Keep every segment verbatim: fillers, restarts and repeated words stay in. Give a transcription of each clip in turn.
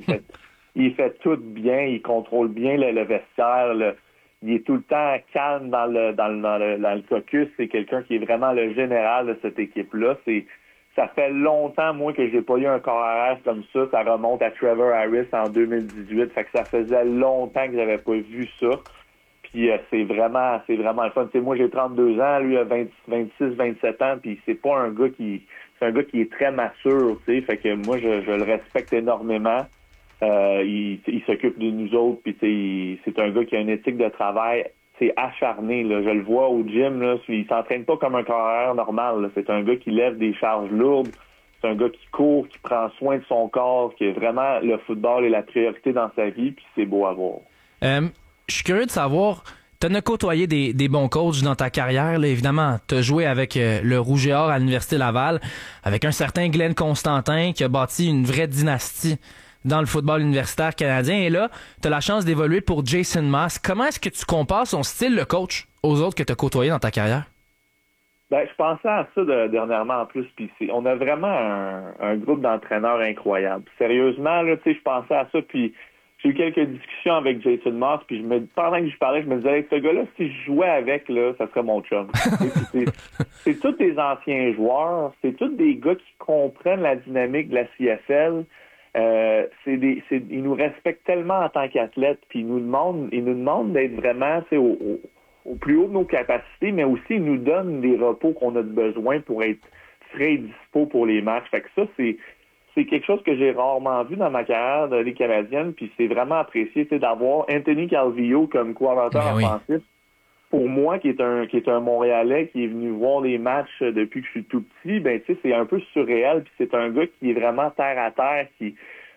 fait, il fait tout bien, il contrôle bien le, le vestiaire, le, il est tout le temps calme dans le dans le, dans le, dans le caucus. C'est quelqu'un qui est vraiment le général de cette équipe-là. C'est Ça fait longtemps, moi, que j'ai pas eu un corps arrière comme ça. Ça remonte à Trevor Harris en deux mille dix-huit. Fait que ça faisait longtemps que j'avais pas vu ça. Puis euh, c'est vraiment c'est vraiment le fun. Tu sais, moi, j'ai trente-deux ans, lui a vingt, vingt-six, vingt-sept ans, puis c'est pas un gars qui c'est un gars qui est très mature, tu sais. Fait que moi, je, je le respecte énormément. Euh, il, il s'occupe de nous autres, puis il, c'est un gars qui a une éthique de travail, c'est acharné. Là. Je le vois au gym, là, il s'entraîne pas comme un carrière normal. Là. C'est un gars qui lève des charges lourdes, c'est un gars qui court, qui prend soin de son corps, qui est vraiment le football est la priorité dans sa vie, puis c'est beau à voir. Euh, je suis curieux de savoir, t'en as côtoyé des, des bons coachs dans ta carrière, là, évidemment. T'as joué avec euh, le Rouge et Or à l'Université Laval, avec un certain Glenn Constantin qui a bâti une vraie dynastie dans le football universitaire canadien. Et là, tu as la chance d'évoluer pour Jason Maas. Comment est-ce que tu compares son style de coach aux autres que tu as côtoyés dans ta carrière? Ben, je pensais à ça de, dernièrement en plus. Puis on a vraiment un, un groupe d'entraîneurs incroyable. Sérieusement, là, tu sais, je pensais à ça. Puis j'ai eu quelques discussions avec Jason Maas. Puis je me, pendant que je parlais, je me disais, ce gars-là, si je jouais avec, là, ça serait mon chum. c'est, c'est tous des anciens joueurs. C'est tous des gars qui comprennent la dynamique de la C F L. Euh, c'est des, c'est, ils nous respectent tellement en tant qu'athlètes, puis ils nous demandent, ils nous demandent d'être vraiment, au, au, au plus haut de nos capacités, mais aussi ils nous donnent des repos qu'on a besoin pour être frais et dispo pour les matchs. Fait que ça, c'est, c'est quelque chose que j'ai rarement vu dans ma carrière de Ligue canadienne, puis c'est vraiment apprécié, c'est d'avoir Anthony Calvillo comme coordinateur oui. offensif. Pour moi, qui est un qui est un Montréalais qui est venu voir les matchs depuis que je suis tout petit, ben tu sais, c'est un peu surréel. Puis c'est un gars qui est vraiment terre à terre, qui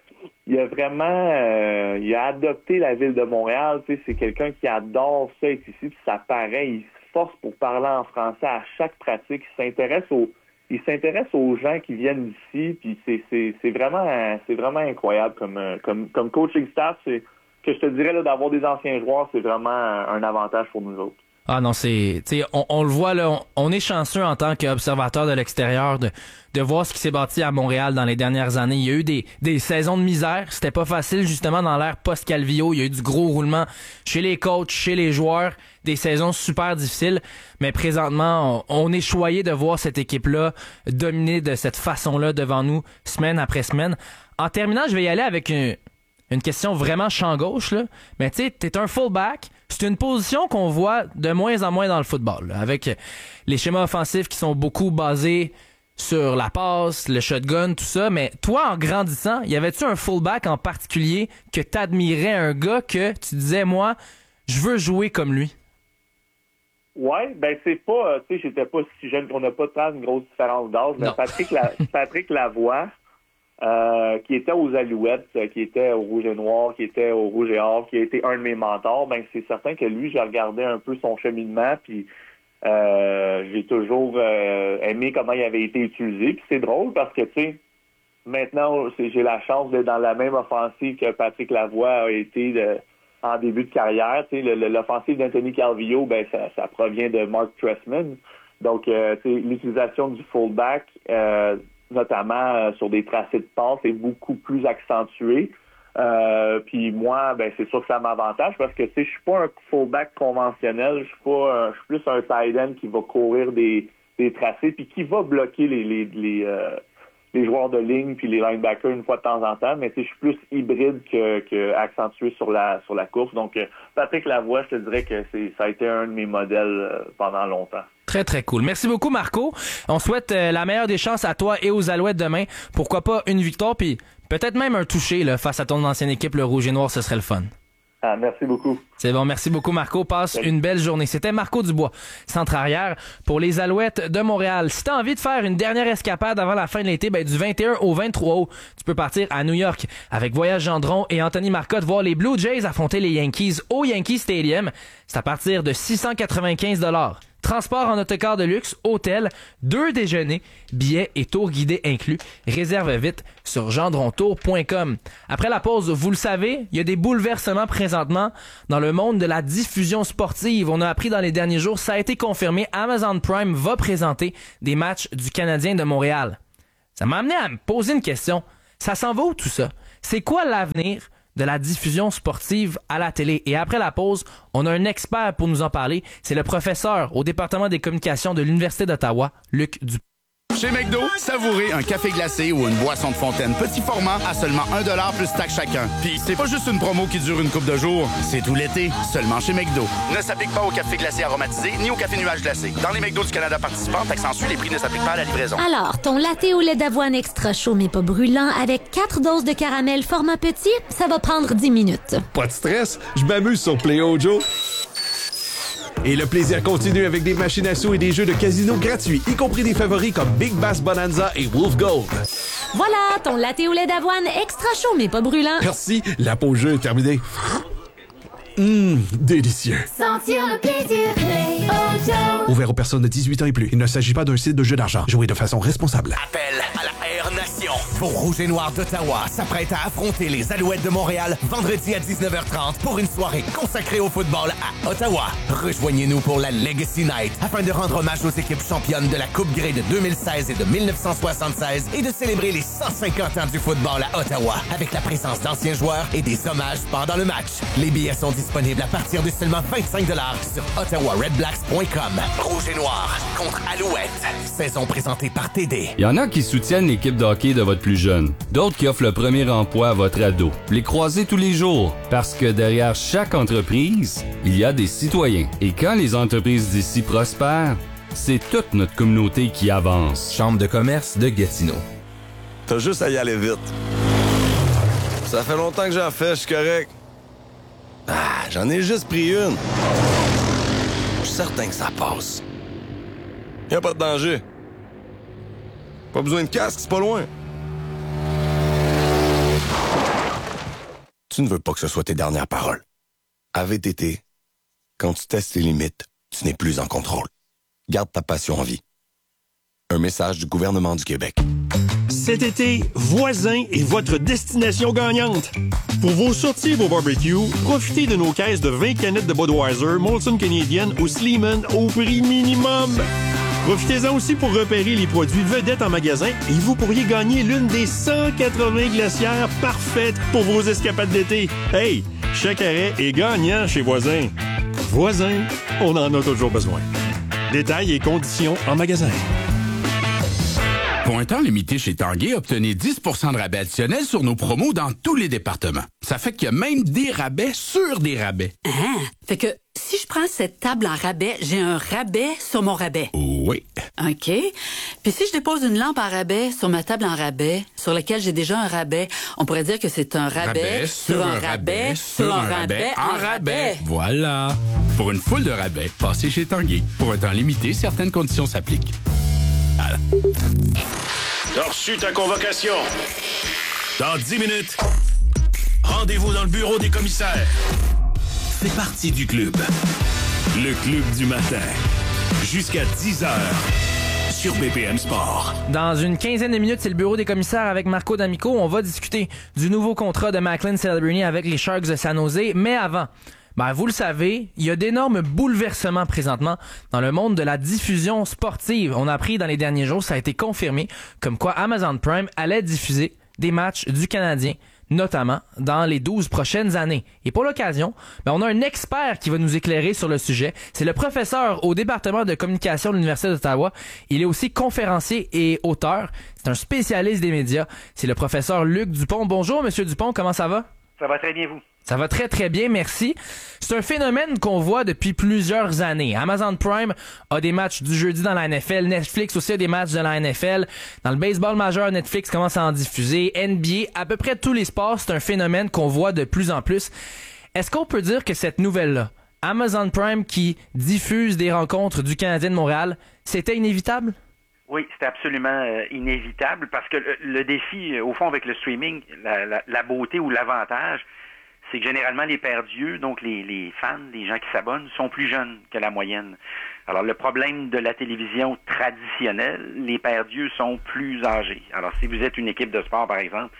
il a vraiment euh, il a adopté la ville de Montréal. Tu sais, c'est quelqu'un qui adore ça être ici, puis ça paraît. Il se force pour parler en français à chaque pratique. Il s'intéresse aux il s'intéresse aux gens qui viennent d'ici. Puis c'est c'est c'est vraiment c'est vraiment incroyable comme comme comme coaching staff. C'est que je te dirais là, d'avoir des anciens joueurs, c'est vraiment un avantage pour nous autres. Ah non, c'est, tu sais, on, on le voit là, on, on est chanceux en tant qu'observateur de l'extérieur de de voir ce qui s'est bâti à Montréal dans les dernières années. Il y a eu des des saisons de misère, c'était pas facile justement dans l'ère post-Calvillo. Il y a eu du gros roulement chez les coachs, chez les joueurs, des saisons super difficiles. Mais présentement, on, on est choyé de voir cette équipe-là dominer de cette façon-là devant nous semaine après semaine. En terminant, je vais y aller avec une Une question vraiment champ gauche, là. Mais tu sais, t'es un fullback. C'est une position qu'on voit de moins en moins dans le football, là, avec les schémas offensifs qui sont beaucoup basés sur la passe, le shotgun, tout ça. Mais toi, en grandissant, y avait-tu un fullback en particulier que t'admirais, un gars que tu disais, moi, je veux jouer comme lui? Ouais, ben c'est pas, tu sais, j'étais pas si jeune qu'on n'a pas tant une grosse différence d'âge, mais Patrick, La, Patrick Lavoie, Euh, qui était aux Alouettes, euh, qui était au Rouge et Noir, qui était au Rouge et Or, qui a été un de mes mentors, ben c'est certain que lui, j'ai regardé un peu son cheminement, puis euh, j'ai toujours euh, aimé comment il avait été utilisé. Puis c'est drôle parce que, tu sais, maintenant, c'est, j'ai la chance d'être dans la même offensive que Patrick Lavoie a été de, en début de carrière. Tu sais, le, le, l'offensive d'Anthony Calvillo, ben ça, ça provient de Mark Trestman. Donc, euh, tu sais, l'utilisation du fullback, euh, notamment euh, sur des tracés de passe, est beaucoup plus accentué. Euh, puis moi, ben c'est sûr que ça m'avantage parce que tu sais, je suis pas un fullback conventionnel, je suis pas, euh, je suis plus un tight end qui va courir des, des tracés puis qui va bloquer les les les, euh, les joueurs de ligne puis les linebackers une fois de temps en temps, mais tu sais, je suis plus hybride que, que accentué sur la sur la course. Donc euh, Patrick Lavoie, je te dirais que c'est ça a été un de mes modèles euh, pendant longtemps. Très, très cool. Merci beaucoup, Marco. On souhaite euh, la meilleure des chances à toi et aux Alouettes demain. Pourquoi pas une victoire, puis peut-être même un touché là, face à ton ancienne équipe, le Rouge et Noir, ce serait le fun. Ah, merci beaucoup. C'est bon, merci beaucoup, Marco. Passe Salut. Une belle journée. C'était Marco Dubois, centre arrière pour les Alouettes de Montréal. Si t'as envie de faire une dernière escapade avant la fin de l'été, ben du vingt et un au vingt-trois août, tu peux partir à New York avec Voyage Gendron et Anthony Marcotte voir les Blue Jays affronter les Yankees au Yankee Stadium. C'est à partir de six cent quatre-vingt-quinze dollars. Transport en autocar de luxe, hôtel, deux déjeuners, billets et tours guidés inclus. Réserve vite sur gendrontour point com. Après la pause, vous le savez, il y a des bouleversements présentement dans le monde de la diffusion sportive. On a appris dans les derniers jours, ça a été confirmé, Amazon Prime va présenter des matchs du Canadien de Montréal. Ça m'a amené à me poser une question. Ça s'en va où tout ça? C'est quoi l'avenir de la diffusion sportive à la télé? Et après la pause, on a un expert pour nous en parler. C'est le professeur au département des communications de l'Université d'Ottawa, Luc Dupont. Chez McDo, savourez un café glacé ou une boisson de fontaine petit format à seulement un dollar plus taxe chacun. Puis c'est pas juste une promo qui dure une couple de jours, c'est tout l'été, seulement chez McDo. Ne s'applique pas au café glacé aromatisé ni au café nuage glacé. Dans les McDo du Canada participants, taxe en sus, les prix ne s'appliquent pas à la livraison. Alors, ton latte au lait d'avoine extra chaud mais pas brûlant avec quatre doses de caramel format petit, ça va prendre dix minutes. Pas de stress, je m'amuse sur Play Ojo. Et le plaisir continue avec des machines à sous et des jeux de casino gratuits, y compris des favoris comme Big Bass Bonanza et Wolf Gold. Voilà, ton latte au lait d'avoine extra chaud mais pas brûlant. Merci, la pause jeu est terminée. Hum, délicieux. Sentir le plaisir, Play Ojo. Ouvert aux personnes de dix-huit ans et plus. Il ne s'agit pas d'un site de jeu d'argent. Jouez de façon responsable. Appel à la Air Nation. Pour Rouge et Noir d'Ottawa s'apprête à affronter les Alouettes de Montréal vendredi à dix-neuf heures trente pour une soirée consacrée au football à Ottawa. Rejoignez-nous pour la Legacy Night afin de rendre hommage aux équipes championnes de la Coupe Grey de deux mille seize et de mille neuf cent soixante-seize et de célébrer les cent cinquante ans du football à Ottawa avec la présence d'anciens joueurs et des hommages pendant le match. Les billets sont disponible à partir de seulement vingt-cinq dollars sur ottawa red blacks point com. Rouge et Noir contre Alouette. Saison présentée par T D. Il y en a qui soutiennent l'équipe de hockey de votre plus jeune. D'autres qui offrent le premier emploi à votre ado. Les croisez tous les jours. Parce que derrière chaque entreprise, il y a des citoyens. Et quand les entreprises d'ici prospèrent, c'est toute notre communauté qui avance. Chambre de commerce de Gatineau. T'as juste à y aller vite. Ça fait longtemps que j'en fais, je suis correct. Ah, j'en ai juste pris une. Je suis certain que ça passe. Y a pas de danger. Pas besoin de casque, c'est pas loin. Tu ne veux pas que ce soit tes dernières paroles. À V T T, quand tu testes tes limites, tu n'es plus en contrôle. Garde ta passion en vie. Un message du gouvernement du Québec. Cet été, Voisin est votre destination gagnante. Pour vos sorties et vos barbecues, profitez de nos caisses de vingt canettes de Budweiser, Molson Canadian ou Sleeman au prix minimum. Profitez-en aussi pour repérer les produits vedettes en magasin et vous pourriez gagner l'une des cent quatre-vingts glacières parfaites pour vos escapades d'été. Hey, chaque arrêt est gagnant chez Voisin. Voisin, on en a toujours besoin. Détails et conditions en magasin. Pour un temps limité chez Tanguay, obtenez dix pour cent de rabais additionnel sur nos promos dans tous les départements. Ça fait qu'il y a même des rabais sur des rabais. Ah, fait que si je prends cette table en rabais, j'ai un rabais sur mon rabais. Oui. OK. Puis si je dépose une lampe en rabais sur ma table en rabais, sur laquelle j'ai déjà un rabais, on pourrait dire que c'est un rabais, rabais sur, sur un rabais, rabais sur un rabais, rabais en rabais. rabais. Voilà. Pour une foule de rabais, passez chez Tanguay. Pour un temps limité, certaines conditions s'appliquent. Voilà. T'as reçu ta convocation. Dans dix minutes, rendez-vous dans le bureau des commissaires. C'est parti du club. Le club du matin. Jusqu'à dix heures. Sur B P M Sport. Dans une quinzaine de minutes, c'est le bureau des commissaires avec Marco D'Amico. On va discuter du nouveau contrat de Macklin Celebrini avec les Sharks de San Jose. Mais avant... Ben, vous le savez, il y a d'énormes bouleversements présentement dans le monde de la diffusion sportive. On a appris dans les derniers jours, ça a été confirmé, comme quoi Amazon Prime allait diffuser des matchs du Canadien, notamment dans les douze prochaines années. Et pour l'occasion, ben, on a un expert qui va nous éclairer sur le sujet. C'est le professeur au département de communication de l'Université d'Ottawa. Il est aussi conférencier et auteur. C'est un spécialiste des médias. C'est le professeur Luc Dupont. Bonjour, Monsieur Dupont, comment ça va? Ça va très bien, vous? Ça va très très bien, merci. C'est un phénomène qu'on voit depuis plusieurs années. Amazon Prime a des matchs du jeudi dans la N F L. Netflix aussi a des matchs de la N F L. Dans le baseball majeur, Netflix commence à en diffuser. N B A, à peu près tous les sports, c'est un phénomène qu'on voit de plus en plus. Est-ce qu'on peut dire que cette nouvelle-là, Amazon Prime qui diffuse des rencontres du Canadien de Montréal, c'était inévitable? Oui, c'était absolument euh, inévitable parce que le, le défi, au fond, avec le streaming, la, la, la beauté ou l'avantage, c'est que généralement, les perdus, donc les, les fans, les gens qui s'abonnent, sont plus jeunes que la moyenne. Alors, le problème de la télévision traditionnelle, les perdus sont plus âgés. Alors, si vous êtes une équipe de sport, par exemple,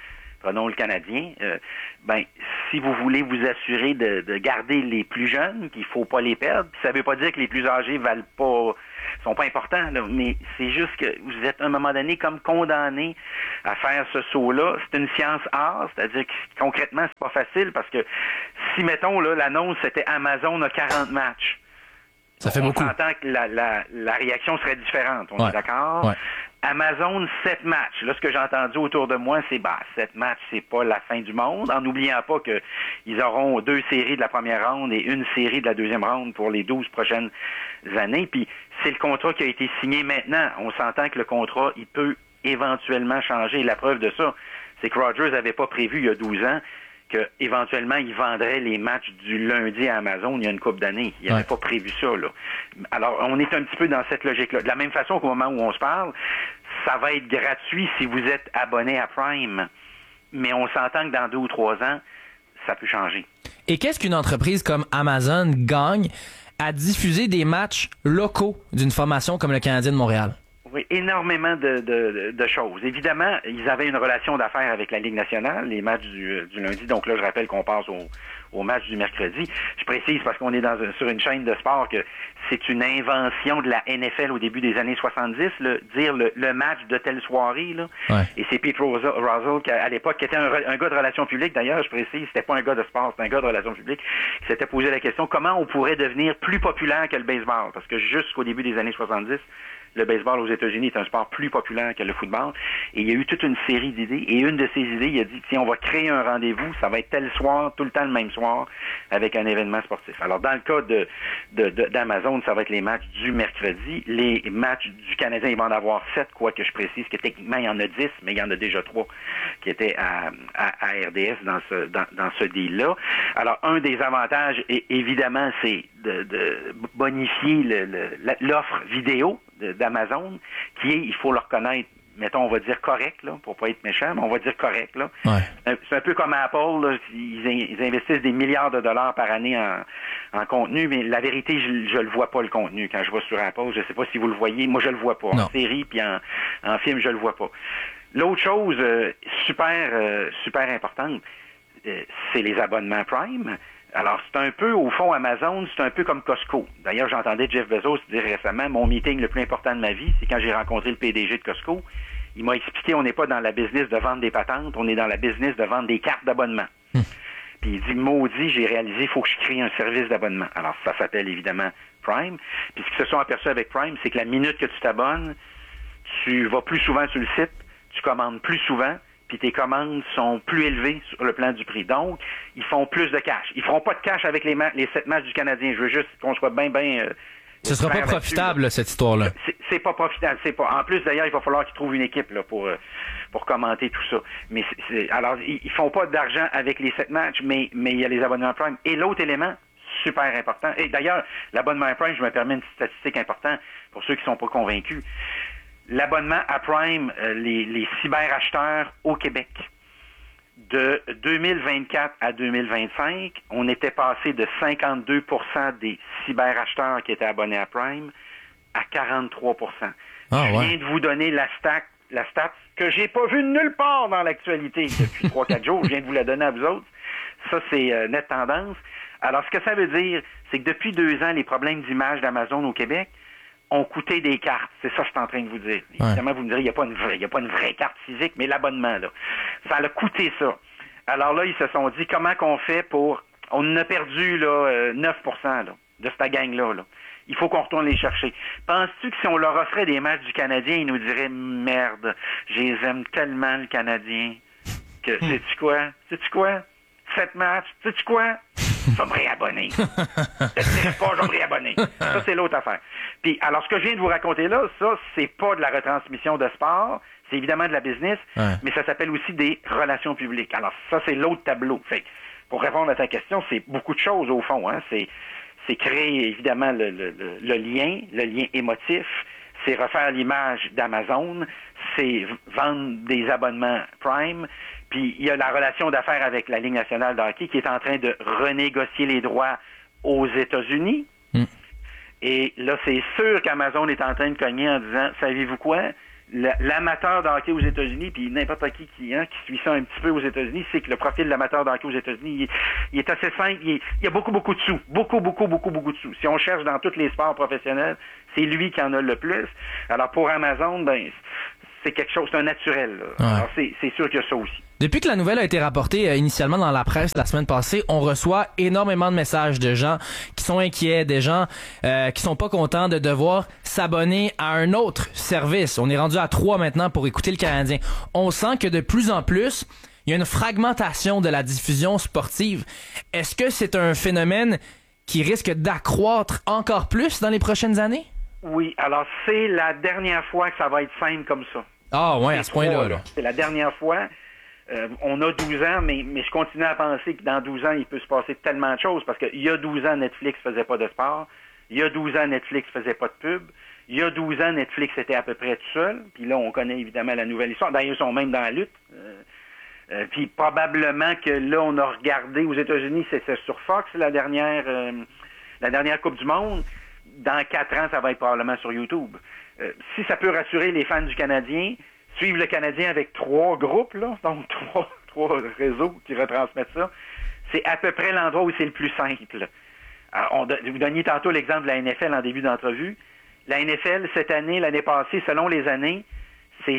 prenons le Canadien, euh, ben si vous voulez vous assurer de, de garder les plus jeunes, qu'il faut pas les perdre, ça veut pas dire que les plus âgés valent pas, sont pas importants, là, mais c'est juste que vous êtes à un moment donné comme condamné à faire ce saut-là. C'est une science art, c'est-à-dire que concrètement c'est pas facile parce que si mettons là l'annonce c'était Amazon a quarante matchs, ça fait on beaucoup. s'entend que la, la, la réaction serait différente, on ouais. est d'accord? Ouais. Amazon, sept matchs. Là, ce que j'ai entendu autour de moi, c'est, bah, sept matchs, c'est pas la fin du monde, en n'oubliant pas que ils auront deux séries de la première ronde et une série de la deuxième ronde pour les douze prochaines années. Puis, c'est le contrat qui a été signé maintenant. On s'entend que le contrat, il peut éventuellement changer. Et la preuve de ça, c'est que Rogers n'avait pas prévu, il y a douze ans, qu'éventuellement, il vendrait les matchs du lundi à Amazon il y a une couple d'années. Il n'avait ouais. pas prévu ça, là. Alors, on est un petit peu dans cette logique-là. De la même façon qu'au moment où on se parle, ça va être gratuit si vous êtes abonné à Prime. Mais on s'entend que dans deux ou trois ans, ça peut changer. Et qu'est-ce qu'une entreprise comme Amazon gagne à diffuser des matchs locaux d'une formation comme le Canadien de Montréal? Oui, énormément de, de, de choses. Évidemment, ils avaient une relation d'affaires avec la Ligue nationale, les matchs du, du lundi. Donc là, je rappelle qu'on passe au, au match du mercredi. Je précise parce qu'on est dans un, sur une chaîne de sport que c'est une invention de la N F L au début des années soixante-dix, là, dire le, le match de telle soirée. Là. Ouais. Et c'est Pete Rozelle, qui à l'époque, qui était un, un gars de relations publiques, d'ailleurs, je précise, c'était pas un gars de sport, c'était un gars de relations publiques, qui s'était posé la question comment on pourrait devenir plus populaire que le baseball. Parce que jusqu'au début des années soixante-dix, le baseball aux États-Unis est un sport plus populaire que le football. Et il y a eu toute une série d'idées. Et une de ces idées, il a dit, tiens, on va créer un rendez-vous, ça va être tel soir, tout le temps le même soir, avec un événement sportif. Alors, dans le cas de, de, de d'Amazon, ça va être les matchs du mercredi. Les matchs du Canadien, ils vont en avoir sept, quoique je précise que techniquement, il y en a dix, mais il y en a déjà trois qui étaient à, à, à R D S dans ce, dans, dans ce deal-là. Alors, un des avantages, et, évidemment, c'est de, de bonifier le, le, l'offre vidéo d'Amazon, qui est, il faut le reconnaître, mettons, on va dire correct, là, pour pas être méchant, mais on va dire correct, là. Ouais. C'est un peu comme Apple, là, ils, ils investissent des milliards de dollars par année en, en contenu, mais la vérité, je, je le vois pas, le contenu. Quand je vais sur Apple, je sais pas si vous le voyez, moi je le vois pas. Non. En série puis en, en film, je le vois pas. L'autre chose euh, super, euh, super importante, euh, c'est les abonnements Prime. Alors, c'est un peu, au fond, Amazon, c'est un peu comme Costco. D'ailleurs, j'entendais Jeff Bezos dire récemment, mon meeting le plus important de ma vie, c'est quand j'ai rencontré le P D G de Costco. Il m'a expliqué, on n'est pas dans la business de vendre des patentes, on est dans la business de vendre des cartes d'abonnement. Hum. Puis il dit, maudit, j'ai réalisé, il faut que je crée un service d'abonnement. Alors, ça s'appelle évidemment Prime. Puis ce qu'ils se sont aperçus avec Prime, c'est que la minute que tu t'abonnes, tu vas plus souvent sur le site, tu commandes plus souvent, puis tes commandes sont plus élevées sur le plan du prix. Donc, ils font plus de cash. Ils feront pas de cash avec les, ma- les sept matchs du Canadien. Je veux juste qu'on soit bien, bien... Euh, Ce sera pas profitable, là, cette histoire-là. C'est, c'est pas profitable. C'est pas. En plus, d'ailleurs, il va falloir qu'ils trouvent une équipe là, pour, euh, pour commenter tout ça. Mais c'est, c'est, alors, ils, ils font pas d'argent avec les sept matchs, mais, mais il y a les abonnements Prime. Et l'autre élément, super important, et d'ailleurs, l'abonnement Prime, je me permets une statistique importante pour ceux qui sont pas convaincus. L'abonnement à Prime, euh, les, les cyberacheteurs au Québec, de deux mille vingt-quatre à deux mille vingt-cinq, on était passé de cinquante-deux pour cent des cyberacheteurs qui étaient abonnés à Prime à quarante-trois pour cent. Ah, je viens ouais. de vous donner la stat, la stat que j'ai pas vue nulle part dans l'actualité depuis trois quatre jours. Je viens de vous la donner à vous autres. Ça, c'est euh, nette tendance. Alors, ce que ça veut dire, c'est que depuis deux ans, les problèmes d'image d'Amazon au Québec ont coûté des cartes. C'est ça que je suis en train de vous dire. Ouais. Évidemment, vous me direz, il n'y a pas une vraie, il y a pas une vraie carte physique, mais l'abonnement, là. Ça a coûté ça. Alors là, ils se sont dit, comment qu'on fait pour... On en a perdu, là, euh, neuf pour cent, là, de cette gang-là, là. Il faut qu'on retourne les chercher. Penses-tu que si on leur offrait des matchs du Canadien, ils nous diraient, merde, je les aime tellement, le Canadien, que, mm. sais-tu quoi? Sais-tu quoi? Sept matchs, sais-tu quoi? Je vais me réabonner. Je te dirais pas, je vais me réabonner. Ça, c'est l'autre affaire. Puis, alors, ce que je viens de vous raconter là, ça, c'est pas de la retransmission de sport, c'est évidemment de la business, ouais. mais ça s'appelle aussi des relations publiques. Alors, ça, c'est l'autre tableau. Fait pour répondre à ta question, c'est beaucoup de choses, au fond, hein. C'est, c'est créer, évidemment, le, le, le, le lien, le lien émotif, c'est refaire l'image d'Amazon, c'est vendre des abonnements Prime, puis il y a la relation d'affaires avec la Ligue nationale de hockey qui est en train de renégocier les droits aux États-Unis. Mm. Et là, c'est sûr qu'Amazon est en train de cogner en disant, savez-vous quoi? la, l'amateur d'hockey aux États-Unis, puis n'importe qui qui, hein, qui suit ça un petit peu aux États-Unis, c'est que le profil de l'amateur d'hockey aux États-Unis, il, il est assez simple. Il, il y a beaucoup, beaucoup de sous. Beaucoup, beaucoup, beaucoup, beaucoup de sous. Si on cherche dans tous les sports professionnels, c'est lui qui en a le plus. Alors, pour Amazon, ben, c'est quelque chose, c'est un naturel. Là. Ouais. Alors, c'est, c'est sûr qu'il y a ça aussi. Depuis que la nouvelle a été rapportée euh, initialement dans la presse la semaine passée, on reçoit énormément de messages de gens qui sont inquiets, des gens euh, qui sont pas contents de devoir s'abonner à un autre service. On est rendu à trois maintenant pour écouter le Canadien. On sent que de plus en plus, il y a une fragmentation de la diffusion sportive. Est-ce que c'est un phénomène qui risque d'accroître encore plus dans les prochaines années? Oui, alors c'est la dernière fois que ça va être simple comme ça. Ah ouais, à ce point-là. Là. C'est la dernière fois. Euh, on a douze ans, mais, mais je continue à penser que dans douze ans, il peut se passer tellement de choses, parce qu'il y a douze ans, Netflix faisait pas de sport. Il y a douze ans, Netflix faisait pas de pub. Il y a douze ans, Netflix était à peu près tout seul. Puis là, on connaît évidemment la nouvelle histoire. D'ailleurs, ils sont même dans la lutte. Euh, euh, puis probablement que là, on a regardé aux États-Unis, c'était sur Fox, la dernière, euh, la dernière Coupe du Monde. Dans quatre ans, ça va être probablement sur YouTube. Euh, si ça peut rassurer les fans du Canadien, suivre le Canadien avec trois groupes, là, donc trois, trois réseaux qui retransmettent ça, c'est à peu près l'endroit où c'est le plus simple. Alors, on, vous donniez tantôt l'exemple de la N F L en début d'entrevue. La N F L, cette année, l'année passée, selon les années, c'est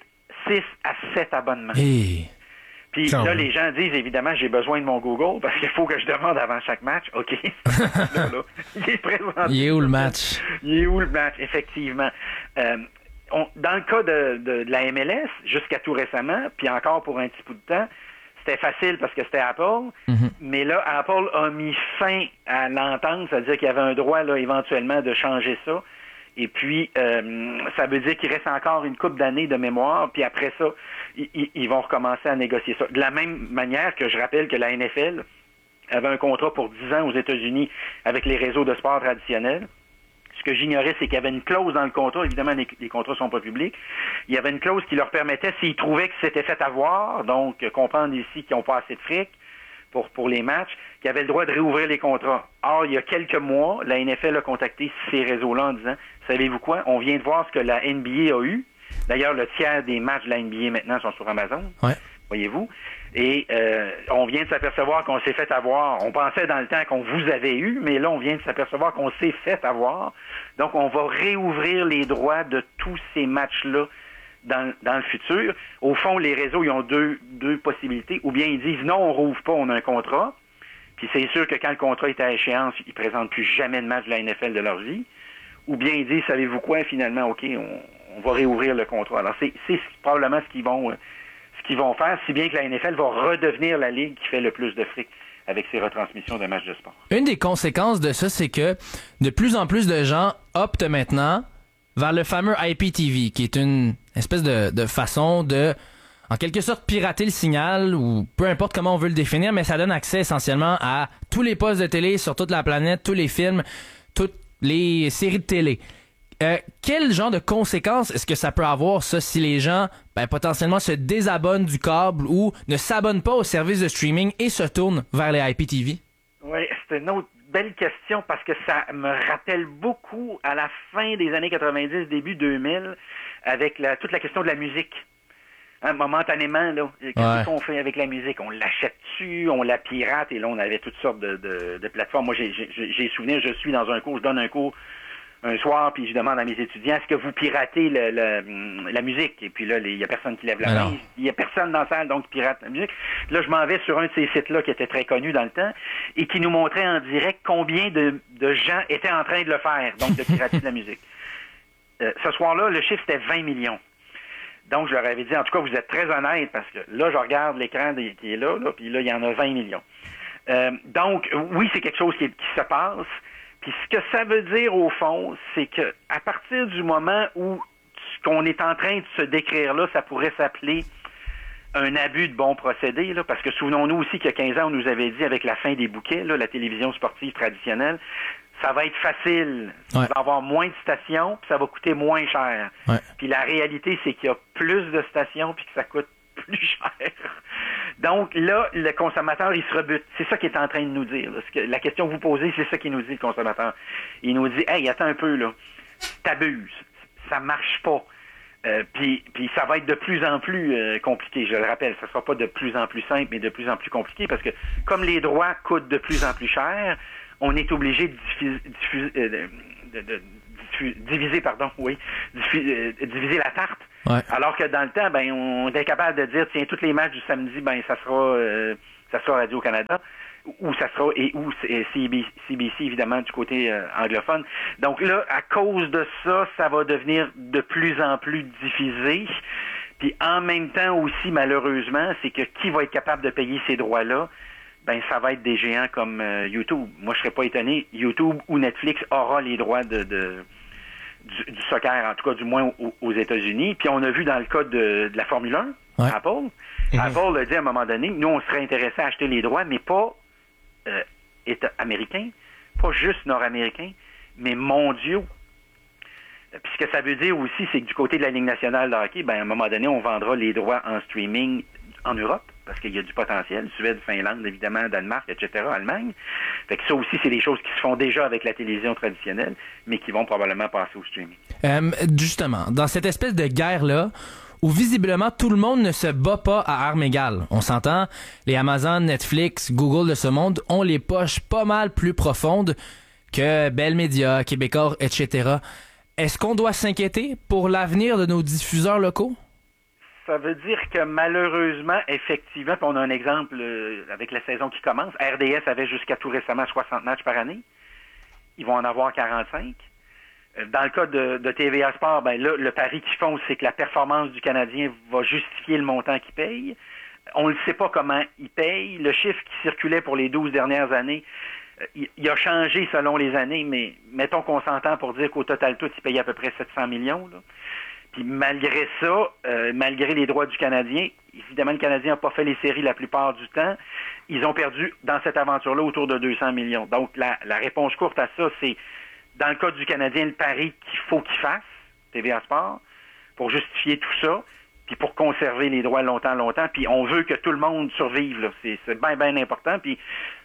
six à sept abonnements. Hey. Puis là, les gens disent, évidemment, j'ai besoin de mon Google parce qu'il faut que je demande avant chaque match. OK. là, là, il est présent. Il est où le match? Il est où le match, effectivement. Euh, On, dans le cas de, de, de la M L S, jusqu'à tout récemment, puis encore pour un petit bout de temps, c'était facile parce que c'était Apple, mm-hmm. mais là, Apple a mis fin à l'entente, c'est-à-dire qu'il y avait un droit là éventuellement de changer ça, et puis euh, ça veut dire qu'il reste encore une couple d'années de mémoire, puis après ça, ils, ils vont recommencer à négocier ça. De la même manière que je rappelle que la N F L avait un contrat pour dix ans aux États-Unis avec les réseaux de sport traditionnels. Ce que j'ignorais, c'est qu'il y avait une clause dans le contrat. Évidemment, les, les contrats sont pas publics. Il y avait une clause qui leur permettait, s'ils trouvaient que c'était fait avoir, donc euh, comprendre ici qu'ils n'ont pas assez de fric pour, pour les matchs, qu'ils avaient le droit de réouvrir les contrats. Or, il y a quelques mois, la N F L a contacté ces réseaux-là en disant, savez-vous quoi? On vient de voir ce que la N B A a eu. D'ailleurs, le tiers des matchs de la N B A maintenant sont sur Amazon. Ouais. Voyez-vous? Et euh, on vient de s'apercevoir qu'on s'est fait avoir. On pensait dans le temps qu'on vous avait eu, mais là, on vient de s'apercevoir qu'on s'est fait avoir. Donc, on va réouvrir les droits de tous ces matchs-là dans, dans le futur. Au fond, les réseaux, ils ont deux, deux possibilités. Ou bien ils disent, non, on rouvre pas, on a un contrat. Puis c'est sûr que quand le contrat est à échéance, ils présentent plus jamais de match de la N F L de leur vie. Ou bien ils disent, savez-vous quoi, finalement, OK, on, on va réouvrir le contrat. Alors, c'est, c'est probablement ce qu'ils vont... Euh, ce qu'ils vont faire, si bien que la N F L va redevenir la ligue qui fait le plus de fric avec ses retransmissions de matchs de sport. Une des conséquences de ça, c'est que de plus en plus de gens optent maintenant vers le fameux I P T V, qui est une espèce de, de façon de, en quelque sorte, pirater le signal, ou peu importe comment on veut le définir, mais ça donne accès essentiellement à tous les postes de télé sur toute la planète, tous les films, toutes les séries de télé. Euh, quel genre de conséquences est-ce que ça peut avoir, ça, si les gens ben, potentiellement se désabonnent du câble ou ne s'abonnent pas au service de streaming et se tournent vers les I P T V? Oui, c'est une autre belle question parce que ça me rappelle beaucoup à la fin des années quatre-vingt-dix, début deux mille, avec la, toute la question de la musique. Hein, momentanément, là, qu'est-ce ouais. qu'on fait avec la musique? On l'achète-tu, on la pirate, et là, on avait toutes sortes de, de, de plateformes. Moi, j'ai, j'ai, j'ai souvenir, je suis dans un cours, je donne un cours un soir, puis je demande à mes étudiants, est-ce que vous piratez le, le, la musique? Et puis là, il y a personne qui lève la main. Il y a personne dans la salle, donc, qui pirate la musique. Là, je m'en vais sur un de ces sites-là qui était très connu dans le temps et qui nous montrait en direct combien de, de gens étaient en train de le faire, donc de pirater de la musique. Euh, ce soir-là, le chiffre, c'était vingt millions. Donc, je leur avais dit, en tout cas, vous êtes très honnête, parce que là, je regarde l'écran de, qui est là, là, puis là, il y en a vingt millions. Euh, donc, oui, c'est quelque chose qui, qui se passe. Puis ce que ça veut dire, au fond, c'est que à partir du moment où ce qu'on est en train de se décrire là, ça pourrait s'appeler un abus de bon procédé, là, parce que souvenons-nous aussi qu'il y a quinze ans, on nous avait dit, avec la fin des bouquets, là, la télévision sportive traditionnelle, ça va être facile. Ouais. Il va y avoir moins de stations, puis ça va coûter moins cher. Ouais. Puis la réalité, c'est qu'il y a plus de stations, puis que ça coûte plus cher. Donc là, le consommateur, il se rebute. C'est ça qu'il est en train de nous dire. Là. Que, la question que vous posez, c'est ça qu'il nous dit, le consommateur. Il nous dit, hey, attends un peu, là. T'abuses. Ça marche pas. Euh, puis, puis ça va être de plus en plus euh, compliqué, je le rappelle. Ça sera pas de plus en plus simple, mais de plus en plus compliqué, parce que comme les droits coûtent de plus en plus cher, on est obligé de, diffuser, diffuser, euh, de, de, de diviser, pardon, oui, diffuser, euh, diviser la tarte. Ouais. Alors que dans le temps, ben, on était capable de dire, tiens, tous les matchs du samedi, ben, ça sera, euh, ça sera Radio-Canada. Où ça sera, et où C B C, évidemment, du côté euh, anglophone. Donc là, à cause de ça, ça va devenir de plus en plus diffusé. Puis en même temps aussi, malheureusement, c'est que qui va être capable de payer ces droits-là? Ben, ça va être des géants comme euh, YouTube. Moi, je serais pas étonné. YouTube ou Netflix aura les droits de, de du, du soccer, en tout cas, du moins aux, aux États-Unis. Puis on a vu dans le cas de, de la Formule un, ouais. Apple. Mmh. Apple a dit à un moment donné, nous, on serait intéressé à acheter les droits, mais pas Euh, États américains, pas juste nord-américains, mais mondiaux. Puis ce que ça veut dire aussi, c'est que du côté de la Ligue nationale de hockey, ben, à un moment donné, on vendra les droits en streaming en Europe, parce qu'il y a du potentiel. Suède, Finlande, évidemment, Danemark, et cetera, Allemagne. Fait que ça aussi, c'est des choses qui se font déjà avec la télévision traditionnelle, mais qui vont probablement passer au streaming. Euh, justement, dans cette espèce de guerre-là, où visiblement tout le monde ne se bat pas à armes égales. On s'entend, les Amazon, Netflix, Google de ce monde ont les poches pas mal plus profondes que Bell Media, Québecor, et cetera. Est-ce qu'on doit s'inquiéter pour l'avenir de nos diffuseurs locaux? Ça veut dire que malheureusement, effectivement, puis on a un exemple euh, avec la saison qui commence, R D S avait jusqu'à tout récemment soixante matchs par année. Ils vont en avoir quarante-cinq. Dans le cas de, de T V A Sport, ben là, le pari qu'ils font, c'est que la performance du Canadien va justifier le montant qu'il paye. On ne sait pas comment il paye. Le chiffre qui circulait pour les douze dernières années, il, il a changé selon les années, mais mettons qu'on s'entend pour dire qu'au total tout, il paye à peu près sept cents millions. Là. Puis malgré ça, euh, malgré les droits du Canadien, évidemment, le Canadien n'a pas fait les séries la plupart du temps. Ils ont perdu dans cette aventure-là autour de deux cents millions. Donc, la, la réponse courte à ça, c'est dans le cas du Canadien, le pari qu'il faut qu'il fasse, T V A Sport, pour justifier tout ça, puis pour conserver les droits longtemps, longtemps, puis on veut que tout le monde survive, là. C'est, c'est bien, bien important, puis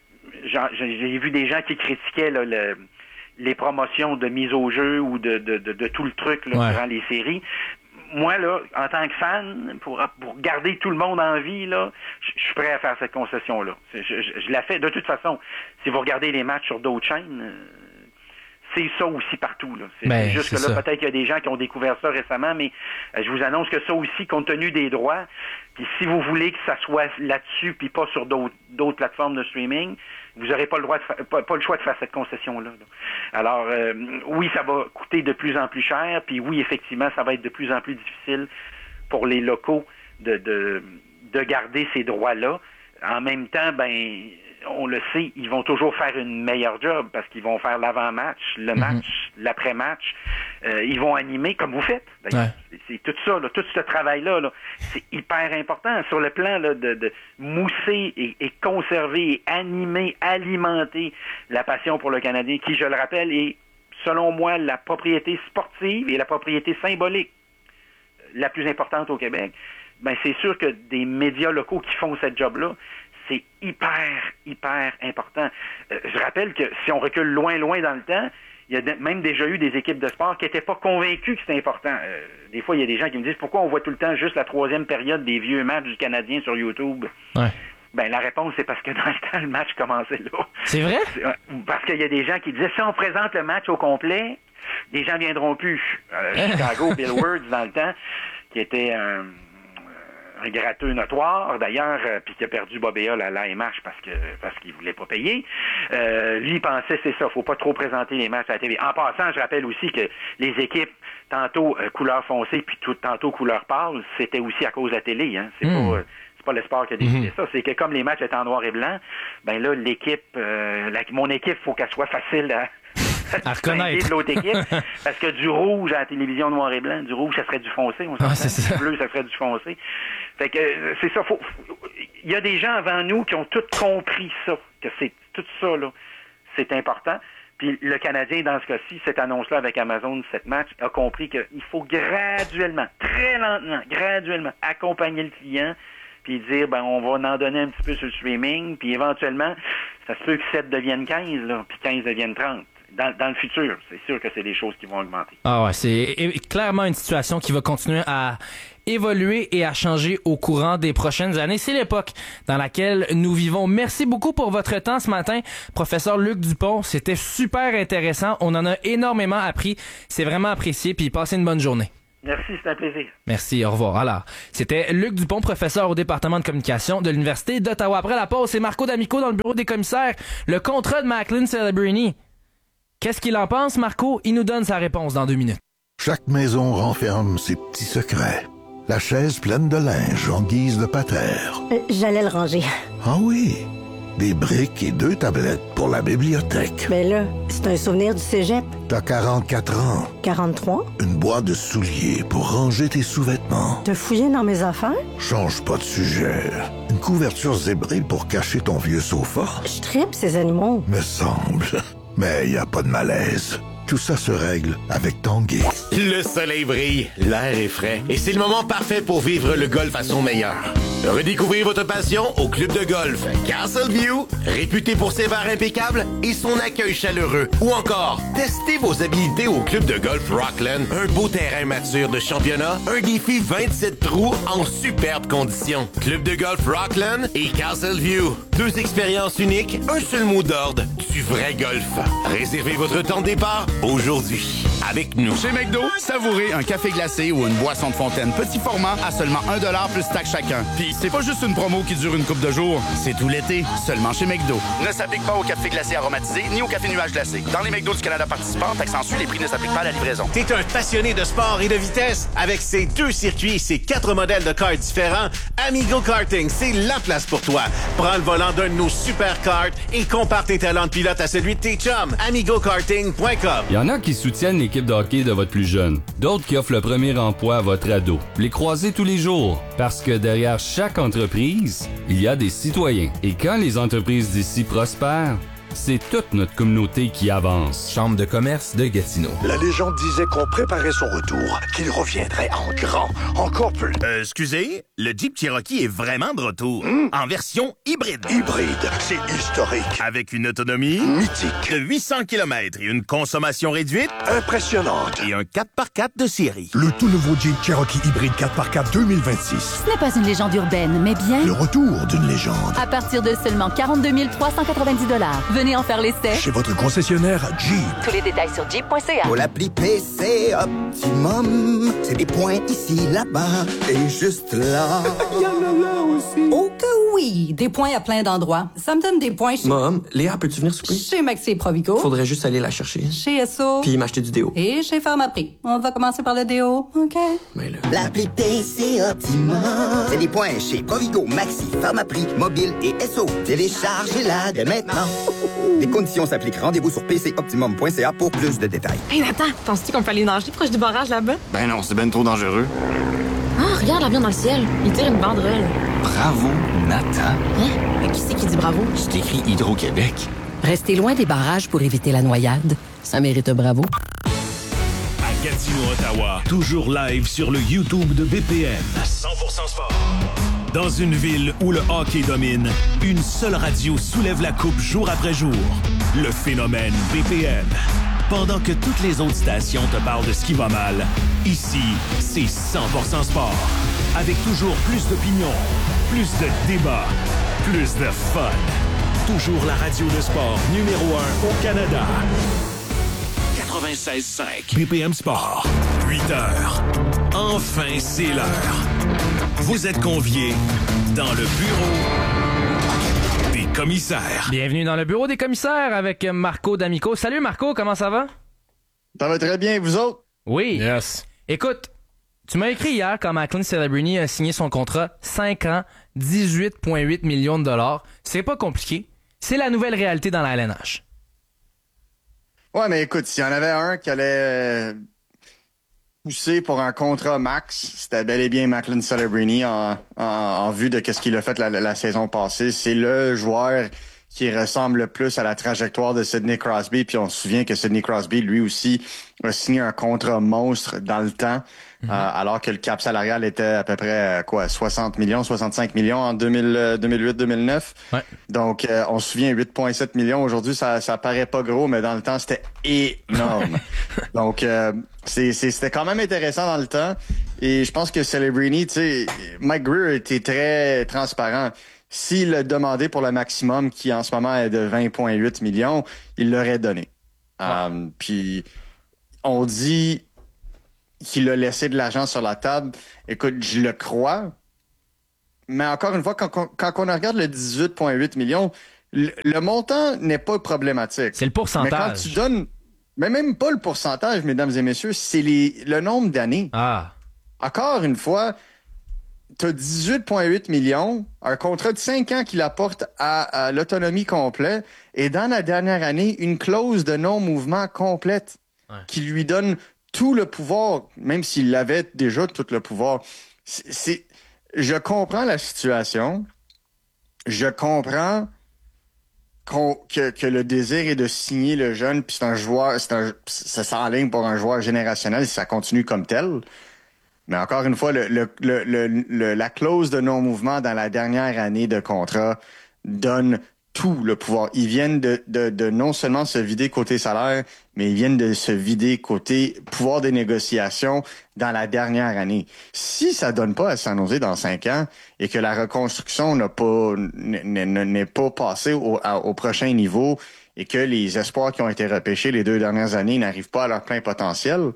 j'ai vu des gens qui critiquaient là, le, les promotions de mise au jeu ou de, de, de, de tout le truc là, ouais. durant les séries. Moi, là, en tant que fan, pour, pour garder tout le monde en vie, là, je suis prêt à faire cette concession-là. Je, je, je la fais. De toute façon, si vous regardez les matchs sur d'autres chaînes, euh, c'est ça aussi partout. Là. C'est, ben, c'est juste c'est que là, ça. Peut-être qu'il y a des gens qui ont découvert ça récemment, mais euh, je vous annonce que ça aussi, compte tenu des droits, puis si vous voulez que ça soit là-dessus, puis pas sur d'autres, d'autres plateformes de streaming, vous n'aurez pas le droit de fa- pas, pas le choix de faire cette concession-là. Là. Alors, euh, oui, ça va coûter de plus en plus cher, puis oui, effectivement, ça va être de plus en plus difficile pour les locaux de, de, de garder ces droits-là. En même temps, ben on le sait, ils vont toujours faire une meilleure job parce qu'ils vont faire l'avant-match, le match, mm-hmm. l'après-match. Euh, ils vont animer comme vous faites. Ouais. C'est, c'est tout ça, là, tout ce travail-là, là, c'est hyper important sur le plan là, de, de mousser et, et conserver et animer, alimenter la passion pour le Canadien qui, je le rappelle, est, selon moi, la propriété sportive et la propriété symbolique la plus importante au Québec. Ben, c'est sûr que des médias locaux qui font cette job-là, c'est hyper, hyper important. Euh, je rappelle que si on recule loin, loin dans le temps, il y a de, même déjà eu des équipes de sport qui n'étaient pas convaincues que c'était important. Euh, des fois, il y a des gens qui me disent pourquoi on voit tout le temps juste la troisième période des vieux matchs du Canadien sur YouTube. Ouais. Ben la réponse, c'est parce que dans le temps, le match commençait là. C'est vrai? C'est, parce qu'il y a des gens qui disaient si on présente le match au complet, les gens viendront plus. Euh, Chicago, Bill Wirtz, dans le temps, qui était un... un gratteux notoire, d'ailleurs, euh, puis qui a perdu Bobéa à l'A M H parce que parce qu'il voulait pas payer. Euh, lui, il pensait, c'est ça, faut pas trop présenter les matchs à la T V. En passant, je rappelle aussi que les équipes, tantôt euh, couleur foncée, puis tout, tantôt couleur pâle, c'était aussi à cause de la télé. Hein. C'est mmh. pas... Euh, c'est pas le sport qui a décidé mmh. ça. C'est que comme les matchs étaient en noir et blanc, ben là, l'équipe, euh, la, mon équipe, faut qu'elle soit facile à... à reconnaître de l'autre équipe, parce que du rouge à la télévision noir et blanc, du rouge, ça serait du foncé, on s'entend. Ah, du bleu, ça serait du foncé. Fait que euh, c'est ça. Faut, faut, il y a des gens avant nous qui ont tout compris ça, que c'est tout ça là, c'est important. Puis le Canadien, dans ce cas-ci, cette annonce-là avec Amazon, cette match, a compris qu'il faut graduellement, très lentement, graduellement, accompagner le client, puis dire, ben, on va en donner un petit peu sur le streaming, puis éventuellement, ça se peut que sept devienne quinze, là, puis quinze devienne trente. dans, dans le futur, c'est sûr que c'est des choses qui vont augmenter. Ah ouais, c'est clairement une situation qui va continuer à évoluer et à changer au courant des prochaines années. C'est l'époque dans laquelle nous vivons. Merci beaucoup pour votre temps ce matin, professeur Luc Dupont. C'était super intéressant. On en a énormément appris. C'est vraiment apprécié. Puis passez une bonne journée. Merci, c'est un plaisir. Merci, au revoir. Alors, c'était Luc Dupont, professeur au département de communication de l'Université d'Ottawa. Après la pause, c'est Marco D'Amico dans le bureau des commissaires. Le contrat de Macklin Celebrini. Qu'est-ce qu'il en pense, Marco? Il nous donne sa réponse dans deux minutes. Chaque maison renferme ses petits secrets. La chaise pleine de linge en guise de patère. Euh, j'allais le ranger. Ah oui, des briques et deux tablettes pour la bibliothèque. Mais là, c'est un souvenir du cégep. T'as quarante-quatre ans. quarante-trois? Une boîte de souliers pour ranger tes sous-vêtements. T'as fouillé dans mes affaires? Change pas de sujet. Une couverture zébrée pour cacher ton vieux sofa. Je tripe ces animaux. Me semble. Mais y a pas de malaise. Tout ça se règle avec Tanguay. Le soleil brille, l'air est frais et c'est le moment parfait pour vivre le golf à son meilleur. Redécouvrez votre passion au club de golf Castleview, réputé pour ses bars impeccables et son accueil chaleureux. Ou encore, testez vos habilités au club de golf Rockland, un beau terrain mature de championnat, un défi vingt-sept trous en superbes conditions. Club de golf Rockland et Castleview, deux expériences uniques, un seul mot d'ordre, du vrai golf. Réservez votre temps de départ aujourd'hui. Avec nous. Chez McDo, savourez un café glacé ou une boisson de fontaine petit format à seulement un dollar plus taxe chacun. Puis c'est pas juste une promo qui dure une couple de jours, c'est tout l'été, seulement chez McDo. Ne s'applique pas au café glacé aromatisé ni au café nuage glacé. Dans les McDo du Canada participants, taxe en sus, les prix ne s'appliquent pas à la livraison. T'es un passionné de sport et de vitesse? Avec ses deux circuits et ses quatre modèles de karts différents, Amigo Karting, c'est la place pour toi. Prends le volant d'un de nos super karts et compare tes talents de pilote à celui de tes chums. amigo karting point com. Il y en a qui soutiennent l'équipe de hockey de votre plus jeune. D'autres qui offrent le premier emploi à votre ado. Vous les croisez tous les jours. Parce que derrière chaque entreprise, il y a des citoyens. Et quand les entreprises d'ici prospèrent, c'est toute notre communauté qui avance. Chambre de commerce de Gatineau. La légende disait qu'on préparait son retour, qu'il reviendrait en grand, encore plus. Euh, excusez, le Jeep Cherokee est vraiment de retour. Mmh. En version hybride. Hybride, c'est historique. Avec une autonomie mythique de huit cents kilomètres et une consommation réduite impressionnante. Et un quatre par quatre de série. Le tout nouveau Jeep Cherokee hybride quatre par quatre deux mille vingt-six. Ce n'est pas une légende urbaine, mais bien le retour d'une légende. À partir de seulement quarante-deux mille trois cent quatre-vingt-dix dollars. Venez en faire l'essai. Chez votre concessionnaire Jeep. Tous les détails sur jeep point c a. Pour l'appli P C Optimum, c'est des points ici, là-bas et juste là. Il y en a là aussi. Oh que oui, des points à plein d'endroits. Ça me donne des points chez... Mom, Léa, peux-tu venir souper? Chez Maxi Provigo. Faudrait juste aller la chercher. Chez S O. Puis m'acheter du déo. Et chez Pharmaprix. On va commencer par le déo, OK? Mais là... L'appli P C Optimum, c'est des points chez Provigo, Maxi, Pharmaprix, Mobile et S O. Téléchargez-la dès maintenant. Les conditions s'appliquent. Rendez-vous sur p c optimum point c a pour plus de détails. Hey Nathan, penses-tu qu'on peut aller nager proche du barrage là-bas? Ben non, c'est ben trop dangereux. Ah, regarde l'avion dans le ciel. Il tire une banderole. Bravo, Nathan. Hein? Mais qui c'est qui dit bravo? C'est écrit Hydro-Québec. Restez loin des barrages pour éviter la noyade. Ça mérite un bravo. À Gatineau, Ottawa, toujours live sur le YouTube de B P M. cent pour cent sport. Dans une ville où le hockey domine, une seule radio soulève la coupe jour après jour. Le phénomène B P M. Pendant que toutes les autres stations te parlent de ce qui va mal, ici, c'est cent pour cent sport. Avec toujours plus d'opinions, plus de débats, plus de fun. Toujours la radio de sport numéro un au Canada. quatre-vingt-seize cinq B P M Sport. huit heures. Enfin, c'est l'heure. Vous êtes conviés dans le bureau des commissaires. Bienvenue dans le bureau des commissaires avec Marco D'Amico. Salut Marco, comment ça va? Ça va très bien, vous autres? Oui. Yes. Écoute, tu m'as écrit hier quand Macklin Celebrini a signé son contrat cinq ans, dix-huit virgule huit millions de dollars. C'est pas compliqué. C'est la nouvelle réalité dans la L N H. Ouais, mais écoute, s'il y en avait un qui allait pousser pour un contrat max, c'était bel et bien Macklin Celebrini en, en, en vue de ce qu'il a fait la, la saison passée. C'est le joueur qui ressemble le plus à la trajectoire de Sidney Crosby. Puis on se souvient que Sidney Crosby, lui aussi, a signé un contrat monstre dans le temps. Mm-hmm. Euh, alors que le cap salarial était à peu près euh, quoi soixante millions, soixante-cinq millions en deux mille, deux mille huit deux mille neuf. Ouais. Donc, euh, on se souvient, huit virgule sept millions. Aujourd'hui, ça ça paraît pas gros, mais dans le temps, c'était énorme. Donc, euh, c'est, c'est, c'était quand même intéressant dans le temps. Et je pense que Celebrini, tu sais, Mike Grier était très transparent. S'il a demandé pour le maximum, qui en ce moment est de vingt virgule huit millions, il l'aurait donné. Ouais. Um, puis, on dit qu'il a laissé de l'argent sur la table. Écoute, je le crois. Mais encore une fois, quand, quand, quand on regarde le dix-huit virgule huit millions, le, le montant n'est pas problématique. C'est le pourcentage. Mais quand tu donnes... Mais même pas le pourcentage, mesdames et messieurs, c'est les, le nombre d'années. Ah. Encore une fois, tu as dix-huit virgule huit millions, un contrat de cinq ans qui l'apporte à, à l'autonomie complète, et dans la dernière année, une clause de non-mouvement complète ouais. qui lui donne tout le pouvoir, même s'il avait déjà tout le pouvoir. C'est, c'est, je comprends la situation. Je comprends qu'on, que, que le désir est de signer le jeune, puis c'est un joueur, c'est un, ça s'enligne pour un joueur générationnel si ça continue comme tel. Mais encore une fois, le, le, le, le, le, la clause de non-mouvement dans la dernière année de contrat donne tout le pouvoir. Ils viennent de, de, de non seulement se vider côté salaire, mais ils viennent de se vider côté pouvoir des négociations dans la dernière année. Si ça donne pas à San Jose dans cinq ans et que la reconstruction n'a pas, n'est pas passée au, à, au prochain niveau et que les espoirs qui ont été repêchés les deux dernières années n'arrivent pas à leur plein potentiel,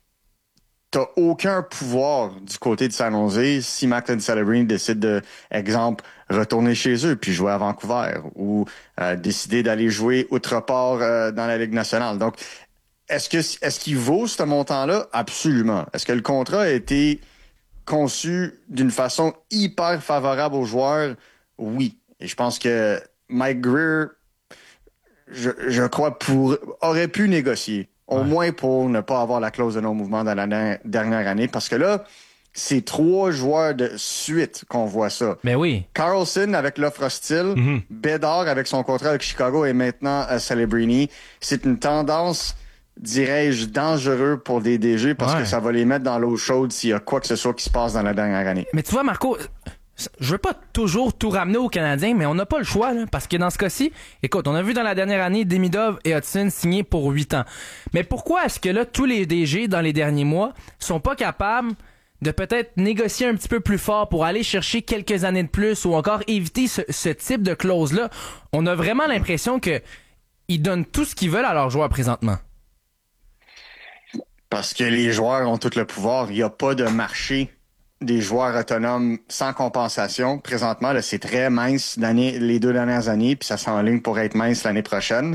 t'as aucun pouvoir du côté de San Jose si Macklin Celebrini décide de, exemple, retourner chez eux puis jouer à Vancouver ou euh, décider d'aller jouer outre-port euh, dans la Ligue nationale. Donc, est-ce que est-ce qu'il vaut ce montant-là? Absolument. Est-ce que le contrat a été conçu d'une façon hyper favorable aux joueurs? Oui. Et je pense que Mike Grier, je, je crois, pour, aurait pu négocier. Au ouais. moins pour ne pas avoir la clause de non-mouvement dans la dernière année. Parce que là, c'est trois joueurs de suite qu'on voit ça. Mais oui. Carlson avec l'offre hostile, mm-hmm. Bédard avec son contrat avec Chicago et maintenant uh, Celebrini. C'est une tendance, dirais-je, dangereuse pour des D G parce ouais. que ça va les mettre dans l'eau chaude s'il y a quoi que ce soit qui se passe dans la dernière année. Mais tu vois, Marco... Je veux pas toujours tout ramener aux Canadiens, mais on n'a pas le choix, là, parce que dans ce cas-ci, écoute, on a vu dans la dernière année Demidov et Hudson signer pour huit ans. Mais pourquoi est-ce que là, tous les D G, dans les derniers mois, sont pas capables de peut-être négocier un petit peu plus fort pour aller chercher quelques années de plus ou encore éviter ce, ce type de clause-là? On a vraiment l'impression que ils donnent tout ce qu'ils veulent à leurs joueurs présentement. Parce que les joueurs ont tout le pouvoir. Il n'y a pas de marché des joueurs autonomes sans compensation. Présentement, là, c'est très mince l'année, les deux dernières années, puis ça s'enligne pour être mince l'année prochaine.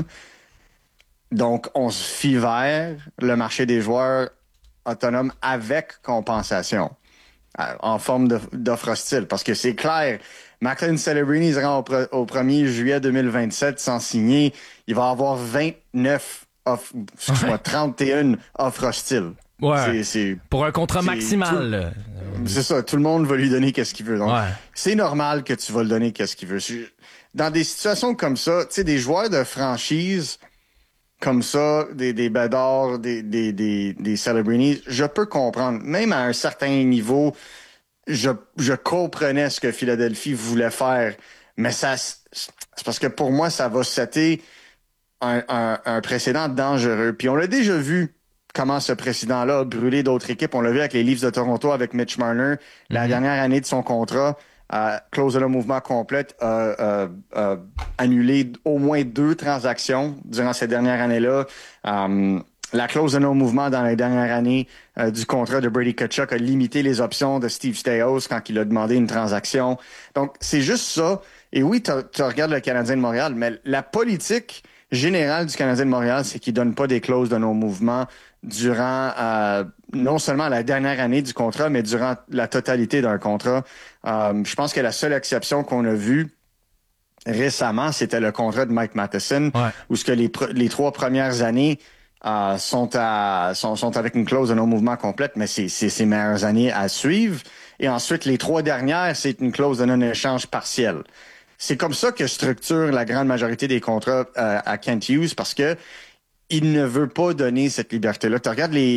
Donc, on se fie vers le marché des joueurs autonomes avec compensation, en forme de, d'offre hostile. Parce que c'est clair, Macklin Celebrini se rend au, pre, au premier juillet deux mille vingt-sept sans signer. Il va avoir vingt-neuf offres, excuse-moi, trente et un offres hostiles. Ouais. C'est, c'est, pour un contrat c'est maximal. Tout, c'est ça. Tout le monde va lui donner qu'est-ce qu'il veut. Donc, ouais. c'est normal que tu vas le donner qu'est-ce qu'il veut. Dans des situations comme ça, tu sais, des joueurs de franchise comme ça, des, des Bédard, des, des, des, des Celebrini, je peux comprendre. Même à un certain niveau, je, je comprenais ce que Philadelphie voulait faire. Mais ça, c'est parce que pour moi, ça va setter un, un, un précédent dangereux. Puis on l'a déjà vu. Comment ce précédent-là a brûlé d'autres équipes. On l'a vu avec les Leafs de Toronto, avec Mitch Marner. Mm-hmm. La dernière année de son contrat, euh, clause de mouvement complète, a euh, euh, euh, annulé au moins deux transactions durant cette dernière année-là. Um, la clause de non-mouvement dans les dernières années euh, du contrat de Brady Tkachuk a limité les options de Steve Staios quand il a demandé une transaction. Donc, c'est juste ça. Et oui, tu regardes le Canadien de Montréal, mais la politique générale du Canadien de Montréal, c'est qu'il donne pas des clauses de non-mouvement durant euh, non seulement la dernière année du contrat, mais durant la totalité d'un contrat. Euh, je pense que la seule exception qu'on a vue récemment, c'était le contrat de Mike Matheson, ouais. où ce que les, les trois premières années euh, sont, à, sont, sont avec une clause de non-mouvement complète, mais c'est, c'est ses meilleures années à suivre. Et ensuite, les trois dernières, c'est une clause de non-échange partiel. C'est comme ça que structure la grande majorité des contrats euh, à Kent Hughes, parce que il ne veut pas donner cette liberté-là. Tu regardes les,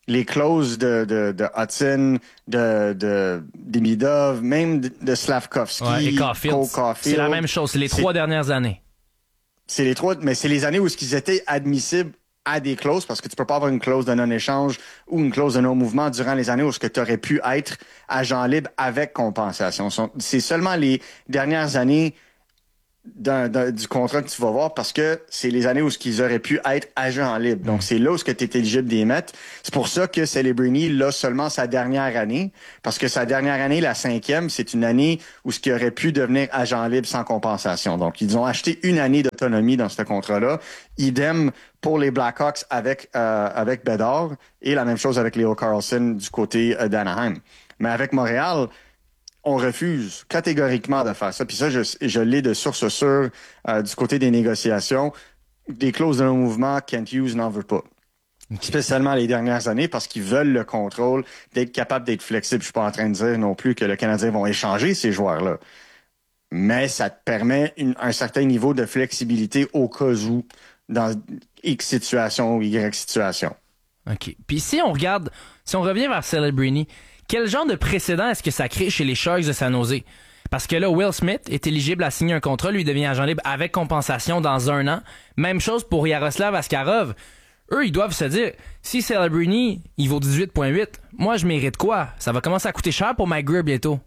les clauses de, de, de Hudson, de, de Demidov, même de, de Slavkovski, ouais, et Caulfield. Cole Caulfield. C'est la même chose. C'est les trois c'est, dernières années. C'est les trois, mais c'est les années où ils étaient admissibles à des clauses, parce que tu peux pas avoir une clause de non-échange ou une clause de non-mouvement durant les années où tu aurais pu être agent libre avec compensation. C'est seulement les dernières années d'un, d'un, du contrat que tu vas voir, parce que c'est les années où ils auraient pu être agents libres. Donc, c'est là où tu es éligible d'y mettre. C'est pour ça que Celebrini l'a seulement sa dernière année, parce que sa dernière année, la cinquième, c'est une année où ce qui aurait pu devenir agent libre sans compensation. Donc, ils ont acheté une année d'autonomie dans ce contrat-là. Idem pour les Blackhawks avec euh, avec Bedard, et la même chose avec Leo Carlson du côté euh, d'Anaheim. Mais avec Montréal, on refuse catégoriquement de faire ça. Puis ça, je, je l'ai de source sûre euh, du côté des négociations. Des clauses de non-mouvement, Kent Hughes n'en veut pas. Okay. Spécialement les dernières années, parce qu'ils veulent le contrôle, d'être capable d'être flexible. Je suis pas en train de dire non plus que le Canadien vont échanger ces joueurs-là. Mais ça te permet une, un certain niveau de flexibilité au cas où, dans X situation ou Y situation. OK. Puis si on regarde, si on revient vers Celebrini, quel genre de précédent est-ce que ça crée chez les Sharks de San Jose? Parce que là, Will Smith est éligible à signer un contrat, lui devient agent libre avec compensation dans un an. Même chose pour Yaroslav Askarov. Eux, ils doivent se dire, si Celebrini, il vaut dix-huit virgule huit, moi, je mérite quoi? Ça va commencer à coûter cher pour Mike Grier bientôt.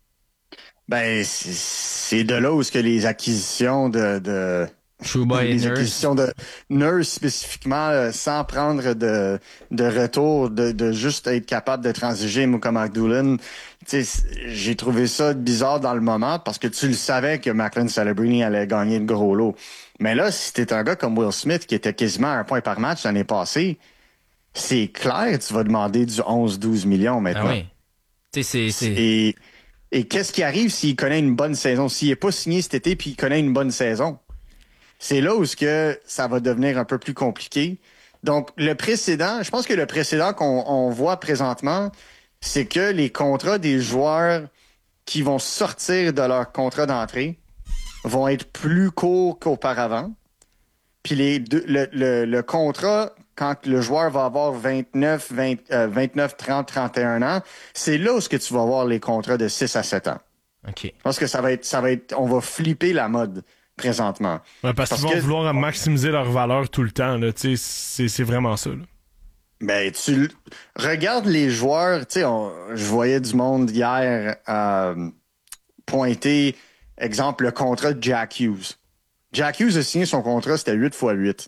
Ben, c'est, c'est de là où ce que les acquisitions de... de... Trouba et les Nurse. acquisitions de Nurse spécifiquement, euh, sans prendre de, de retour, de, de juste être capable de transiger Mukam Akdoulin. J'ai trouvé ça bizarre dans le moment, parce que tu le savais que Macklin Celebrini allait gagner le gros lot. Mais là, si t'es un gars comme Will Smith qui était quasiment à un point par match l'année passée, c'est clair, tu vas demander du onze douze millions maintenant. Ah oui. Tu sais, c'est, c'est... Et, et qu'est-ce qui arrive s'il connaît une bonne saison? S'il n'est pas signé cet été puis il connaît une bonne saison? C'est là où ce que ça va devenir un peu plus compliqué. Donc, le précédent, je pense que le précédent qu'on on voit présentement, c'est que les contrats des joueurs qui vont sortir de leur contrat d'entrée vont être plus courts qu'auparavant. Puis les deux, le, le, le contrat, quand le joueur va avoir vingt-neuf, vingt, euh, vingt-neuf, trente, trente et un ans, c'est là où ce que tu vas voir les contrats de six à sept ans. OK. Je pense que ça va être, ça va être, on va flipper la mode présentement. Ouais, parce, parce qu'ils vont que... vouloir maximiser leur valeur tout le temps, là. Tu sais, c'est, c'est vraiment ça, là. Ben, tu regardes les joueurs, tu sais, je voyais du monde hier euh, pointer, exemple, le contrat de Jack Hughes. Jack Hughes a signé son contrat, c'était huit fois huit.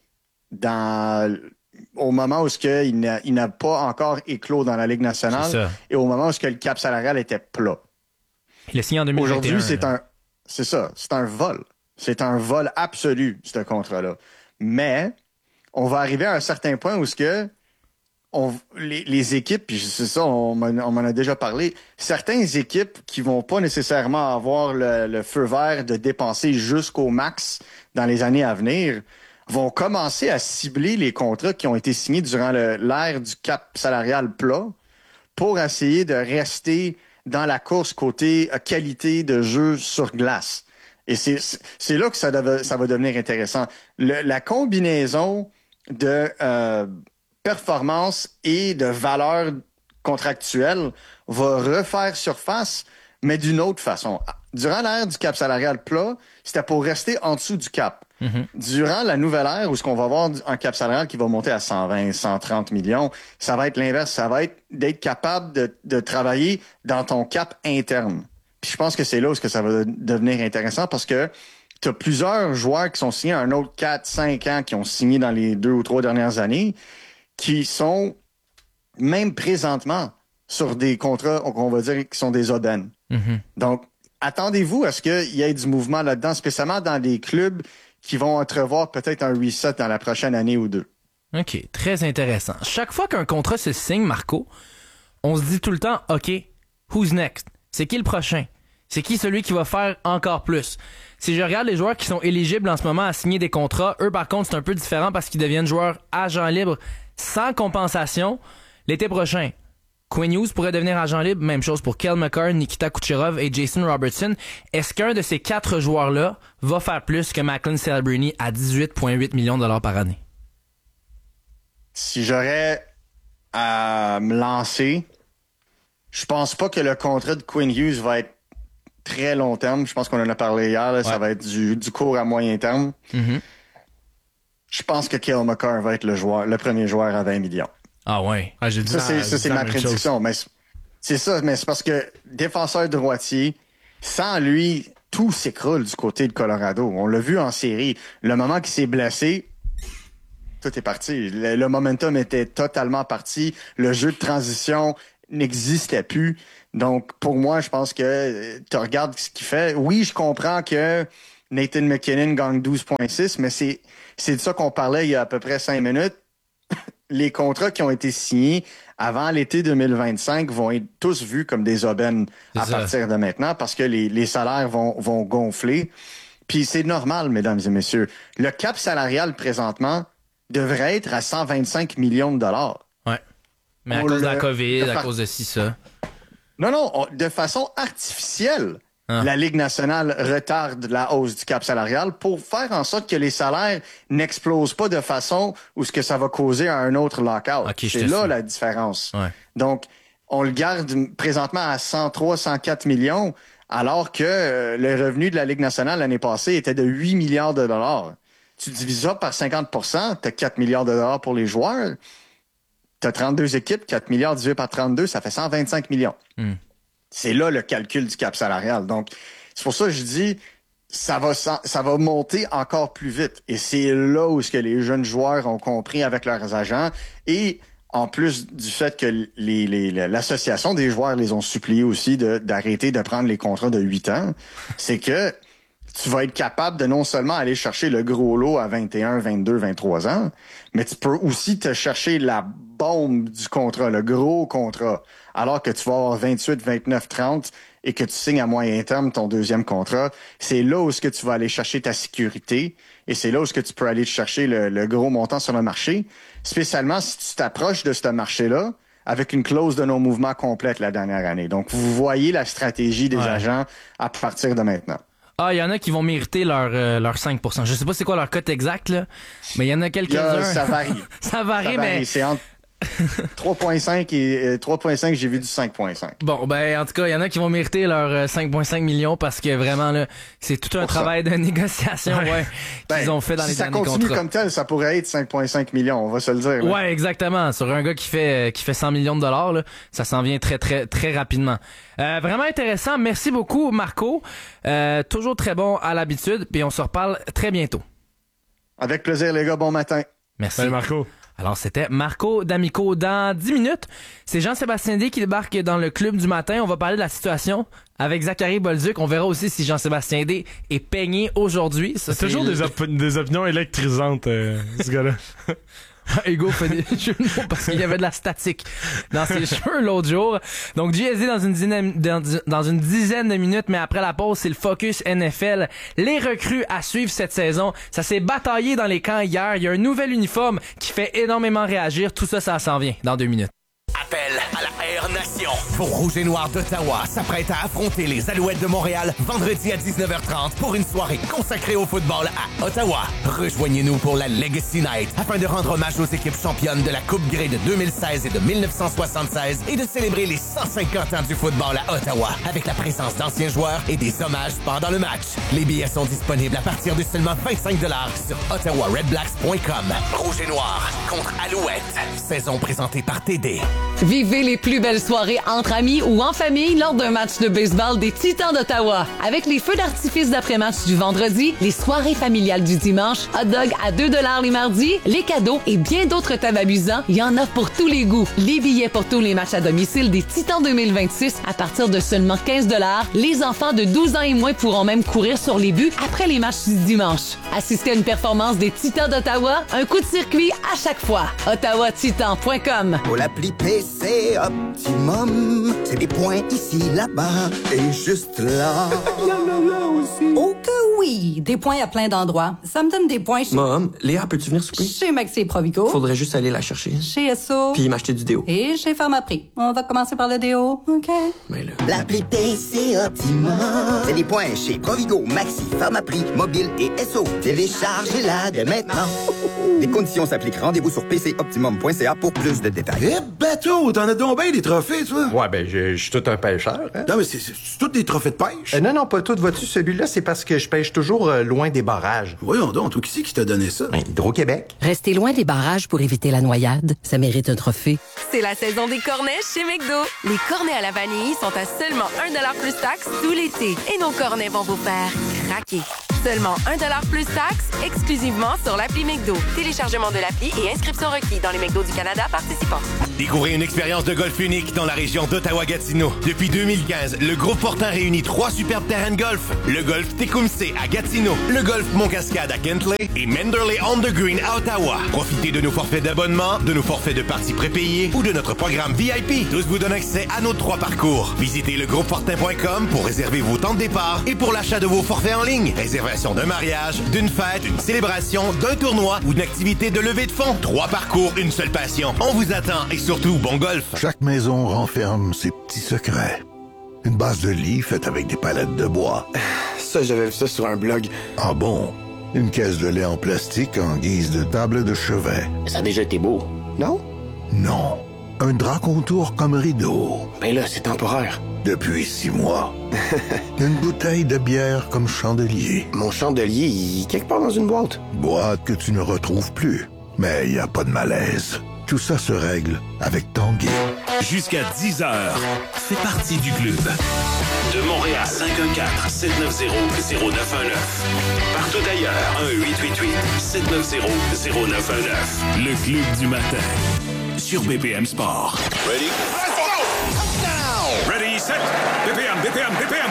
Dans, au moment où ce que, il, n'a, il n'a pas encore éclos dans la Ligue nationale et au moment où ce que le cap salarial était plat. Il a signé en deux mille vingt et un. Aujourd'hui, c'est un, c'est ça, c'est un vol. C'est un vol absolu, ce contrat-là. Mais, on va arriver à un certain point où ce que, on, les, les équipes, puis c'est ça, on m'en, on m'en a déjà parlé, certaines équipes qui vont pas nécessairement avoir le, le feu vert de dépenser jusqu'au max dans les années à venir, vont commencer à cibler les contrats qui ont été signés durant le, l'ère du cap salarial plat pour essayer de rester dans la course côté qualité de jeu sur glace. Et c'est, c'est là que ça, deve, ça va devenir intéressant. Le, la combinaison de euh, performance et de valeur contractuelle va refaire surface, mais d'une autre façon. Durant l'ère du cap salarial plat, c'était pour rester en dessous du cap. Mm-hmm. Durant la nouvelle ère, où ce qu'on va avoir un cap salarial qui va monter à cent vingt, cent trente millions, ça va être l'inverse. Ça va être d'être capable de, de travailler dans ton cap interne. Puis je pense que c'est là où que ça va devenir intéressant, parce que tu as plusieurs joueurs qui sont signés un autre quatre cinq ans, qui ont signé dans les deux ou trois dernières années, qui sont même présentement sur des contrats qu'on va dire qui sont des aubaines. Mm-hmm. Donc, attendez-vous à ce qu'il y ait du mouvement là-dedans, spécialement dans des clubs qui vont entrevoir peut-être un reset dans la prochaine année ou deux. OK, très intéressant. Chaque fois qu'un contrat se signe, Marco, on se dit tout le temps, OK, who's next? C'est qui le prochain? C'est qui celui qui va faire encore plus? Si je regarde les joueurs qui sont éligibles en ce moment à signer des contrats, eux, par contre, c'est un peu différent parce qu'ils deviennent joueurs agents libres sans compensation. L'été prochain, Quinn Hughes pourrait devenir agent libre. Même chose pour Cale Makar, Nikita Kucherov et Jason Robertson. Est-ce qu'un de ces quatre joueurs-là va faire plus que Macklin Celebrini à dix-huit virgule huit millions de dollars par année? Si j'aurais à me lancer. Je pense pas que le contrat de Quinn Hughes va être très long terme. Je pense qu'on en a parlé hier. Là, ouais. Ça va être du, du court à moyen terme. Mm-hmm. Je pense que Cale Makar va être le joueur, le premier joueur à vingt millions. Ah ouais. Ah, j'ai dit ça, c'est, ça, c'est ma prédiction. Mais c'est ça, mais c'est parce que défenseur droitier, sans lui, tout s'écroule du côté de Colorado. On l'a vu en série. Le moment qu'il s'est blessé, tout est parti. Le, le momentum était totalement parti. Le jeu de transition n'existait plus. Donc, pour moi, je pense que tu regardes ce qu'il fait. Oui, je comprends que Nathan McKinnon gagne douze virgule six, mais c'est, c'est de ça qu'on parlait il y a à peu près cinq minutes. Les contrats qui ont été signés avant l'été deux mille vingt-cinq vont être tous vus comme des aubaines c'est à ça. Partir de maintenant parce que les, les salaires vont, vont gonfler. Puis c'est normal, mesdames et messieurs. Le cap salarial présentement devrait être à cent vingt-cinq millions de dollars. Ouais. Mais à on cause le, de la COVID, de à fa... cause de ci, ça. Non, non, on, de façon artificielle. Ah. La Ligue nationale retarde la hausse du cap salarial pour faire en sorte que les salaires n'explosent pas de façon où ce que ça va causer à un autre lockout. Okay, c'est là la différence. Ouais. Donc, on le garde présentement à cent trois, cent quatre millions, alors que euh, le revenu de la Ligue nationale l'année passée était de huit milliards de dollars. Tu divises ça par cinquante pour cent, tu as quatre milliards de dollars pour les joueurs. Tu as trente-deux équipes, quatre milliards divisé par trente-deux, ça fait cent vingt-cinq millions. Mm. C'est là le calcul du cap salarial. Donc, c'est pour ça que je dis, ça va, ça va monter encore plus vite. Et c'est là où ce que les jeunes joueurs ont compris avec leurs agents. Et en plus du fait que les, les, l'association des joueurs les ont suppliés aussi de, d'arrêter de prendre les contrats de huit ans, c'est que tu vas être capable de non seulement aller chercher le gros lot à vingt et un, vingt-deux, vingt-trois ans, mais tu peux aussi te chercher la bombe du contrat, le gros contrat, alors que tu vas avoir vingt-huit, vingt-neuf, trente et que tu signes à moyen terme ton deuxième contrat. C'est là où est-ce que tu vas aller chercher ta sécurité et c'est là où est-ce que tu peux aller chercher le, le gros montant sur le marché, spécialement si tu t'approches de ce marché-là avec une clause de non-mouvement complète la dernière année. Donc, vous voyez la stratégie des ouais. agents à partir de maintenant. Ah, il y en a qui vont mériter leur, euh, leur cinq pour cent. Je sais pas c'est quoi leur cote exacte, là, mais il y en a quelques-uns. Là, ça varie. ça varie, ça mais... varie. C'est entre trois virgule cinq et trois virgule cinq, j'ai vu du cinq virgule cinq. Bon, ben, en tout cas, il y en a qui vont mériter leurs cinq virgule cinq millions parce que vraiment, là, c'est tout un Pour travail ça. de négociation, ouais, ouais ben, qu'ils ont fait dans si les derniers contrats. Si ça continue comme tel, ça pourrait être cinq virgule cinq millions, on va se le dire. Là. Ouais, exactement. Sur un gars qui fait, qui fait cent millions de dollars, là, ça s'en vient très, très, très rapidement. Euh, vraiment intéressant. Merci beaucoup, Marco. Euh, toujours très bon à l'habitude. Puis on se reparle très bientôt. Avec plaisir, les gars. Bon matin. Merci. Salut, Marco. Alors, c'était Marco D'Amico. Dans dix minutes, c'est Jean-Sébastien D qui débarque dans le club du matin. On va parler de la situation avec Zachary Bolduc. On verra aussi si Jean-Sébastien D est peigné aujourd'hui. Ça, c'est, c'est toujours des, op- des opinions électrisantes, euh, ce gars-là. Hugo fait des jeux de mots parce qu'il y avait de la statique dans ses cheveux l'autre jour. Donc, G S D dans une dizaine, dans, dans une dizaine de minutes, mais après la pause, c'est le Focus N F L. Les recrues à suivre cette saison. Ça s'est bataillé dans les camps hier. Il y a un nouvel uniforme qui fait énormément réagir. Tout ça, ça s'en vient dans deux minutes. Appel à la Air Nation. Pour Rouge et Noir d'Ottawa s'apprête à affronter les Alouettes de Montréal vendredi à dix-neuf heures trente pour une soirée consacrée au football à Ottawa. Rejoignez-nous pour la Legacy Night afin de rendre hommage aux équipes championnes de la Coupe Grey de deux mille seize et de dix-neuf soixante-seize et de célébrer les cent cinquante ans du football à Ottawa avec la présence d'anciens joueurs et des hommages pendant le match. Les billets sont disponibles à partir de seulement vingt-cinq dollars sur ottawa red blacks point com. Rouge et Noir contre Alouettes. Saison présentée par T D. Vivez les plus belles soirées entre amis ou en famille lors d'un match de baseball des Titans d'Ottawa. Avec les feux d'artifice d'après-match du vendredi, les soirées familiales du dimanche, hot dog à deux dollars les mardis, les cadeaux et bien d'autres tables amusants, il y en a pour tous les goûts. Les billets pour tous les matchs à domicile des Titans deux mille vingt-six à partir de seulement quinze dollars. Les enfants de douze ans et moins pourront même courir sur les buts après les matchs du dimanche. Assistez à une performance des Titans d'Ottawa, un coup de circuit à chaque fois. ottawa titan point com. Pour l'appli P C Optimum, c'est des points ici, là-bas et juste là. Oh que oui! Des points à plein d'endroits. Ça me donne des points chez... Mom, Léa, peux-tu venir souper? Chez Maxi et Provigo. Faudrait juste aller la chercher. Chez Esso. Puis m'acheter du déo. Et chez Pharmaprix. On va commencer par le déo, OK? Mais là... L'appli P C Optimum. C'est des points chez Provigo, Maxi, Pharmaprix, Mobile et Esso. Téléchargez-la dès maintenant. Les conditions s'appliquent. Rendez-vous sur p c optimum point c a pour plus de détails. Eh, bateau, t'en as donc bien des trophées, toi? Ouais, ben, je suis tout un pêcheur. Hein? Non, mais c'est, c'est, c'est tous des trophées de pêche? Euh, non, non, pas tout. Vois-tu, celui-là, c'est parce que je pêche toujours euh, loin des barrages. Voyons donc, toi, qui c'est qui t'a donné ça? Ben, Hydro-Québec. Restez loin des barrages pour éviter la noyade. Ça mérite un trophée. C'est la saison des cornets chez McDo. Les cornets à la vanille sont à seulement un dollar plus taxe tout l'été. Et nos cornets vont vous faire craquer. Seulement un dollar plus taxe, exclusivement sur l'appli McDo. Téléchargement de l'appli et inscription requis dans les McDo du Canada participants. Découvrez une expérience de golf unique dans la région d'Ottawa-Gatineau. Depuis deux mille quinze, le groupe Fortin réunit trois superbes terrains de golf. Le golf Tecumseh à Gatineau, le golf Mont-Cascade à Kentley et Manderley on the Green à Ottawa. Profitez de nos forfaits d'abonnement, de nos forfaits de parties prépayées ou de notre programme V I P. Tous vous donnent accès à nos trois parcours. Visitez le groupe fortin point com pour réserver vos temps de départ et pour l'achat de vos forfaits en ligne. Réservation d'un mariage, d'une fête, d'une célébration, d'un tournoi ou d'une activité de levée de fonds. Trois parcours, une seule passion. On vous attend et surtout, bon golf. Chaque maison renferme ses petits secrets. Une base de lit faite avec des palettes de bois. Ça, j'avais vu ça sur un blog. Ah bon? Une caisse de lait en plastique en guise de table de chevet. Ça a déjà été beau, non? Non. Un drap contour comme rideau. Ben là, c'est temporaire. Depuis six mois. Une bouteille de bière comme chandelier. Mon chandelier, il est quelque part dans une boîte. Boîte que tu ne retrouves plus. Mais il n'y a pas de malaise. Tout ça se règle avec Tanguay. Jusqu'à dix heures, fais partie du club. De Montréal, cinq un quatre, sept neuf zéro, zéro neuf un neuf. Partout ailleurs, un huit huit huit, sept neuf zéro, zéro neuf un neuf. Le club du matin. Sur B P M Sport. Ready? Ready, set! B P M, B P M, B P M!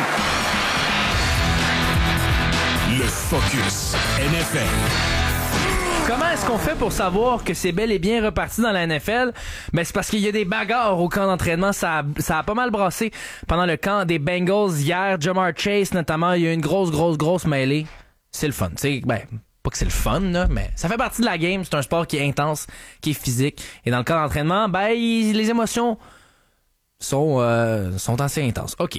Le Focus N F L. Comment est-ce qu'on fait pour savoir que c'est bel et bien reparti dans la N F L? Ben, c'est parce qu'il y a des bagarres au camp d'entraînement. Ça a, ça a pas mal brassé pendant le camp des Bengals hier. Jamar Chase, notamment, il y a eu une grosse, grosse, grosse mêlée. C'est le fun. T'sais, ben, pas que c'est le fun, là, mais ça fait partie de la game. C'est un sport qui est intense, qui est physique. Et dans le camp d'entraînement, ben, il, les émotions sont, euh, sont assez intenses. OK.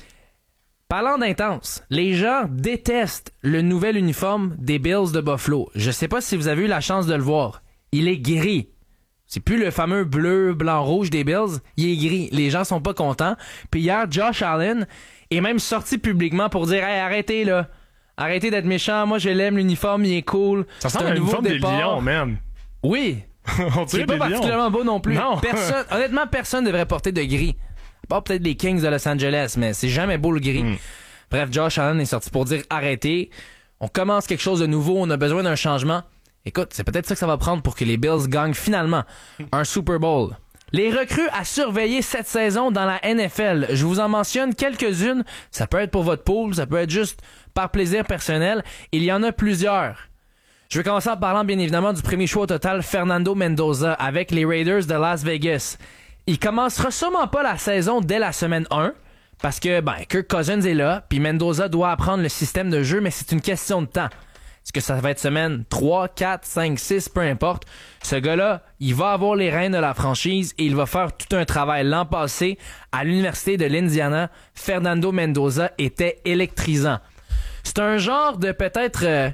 Parlant d'intense, les gens détestent le nouvel uniforme des Bills de Buffalo. Je sais pas si vous avez eu la chance de le voir. Il est gris. C'est plus le fameux bleu, blanc, rouge des Bills. Il est gris. Les gens sont pas contents. Puis hier, Josh Allen est même sorti publiquement pour dire « Hey, arrêtez là. Arrêtez d'être méchant. Moi, je l'aime. L'uniforme, il est cool. » Ça ressemble à l'uniforme des Lions, man. Oui. On c'est pas particulièrement beau non plus. Non. Personne, honnêtement, personne devrait porter de gris. Pas peut-être les Kings de Los Angeles, mais c'est jamais beau le gris. Mm. Bref, Josh Allen est sorti pour dire arrêtez. On commence quelque chose de nouveau. On a besoin d'un changement. Écoute, c'est peut-être ça que ça va prendre pour que les Bills gagnent finalement un Super Bowl. Les recrues à surveiller cette saison dans la N F L. Je vous en mentionne quelques-unes. Ça peut être pour votre pool, ça peut être juste par plaisir personnel. Il y en a plusieurs. Je vais commencer en parlant bien évidemment du premier choix au total, Fernando Mendoza, avec les Raiders de Las Vegas. Il commencera sûrement pas la saison dès la semaine un, parce que ben Kirk Cousins est là, puis Mendoza doit apprendre le système de jeu, mais c'est une question de temps. Est-ce que ça va être semaine trois, quatre, cinq, six, peu importe. Ce gars-là, il va avoir les rênes de la franchise et il va faire tout un travail. L'an passé, à l'Université de l'Indiana, Fernando Mendoza était électrisant. C'est un genre de peut-être euh,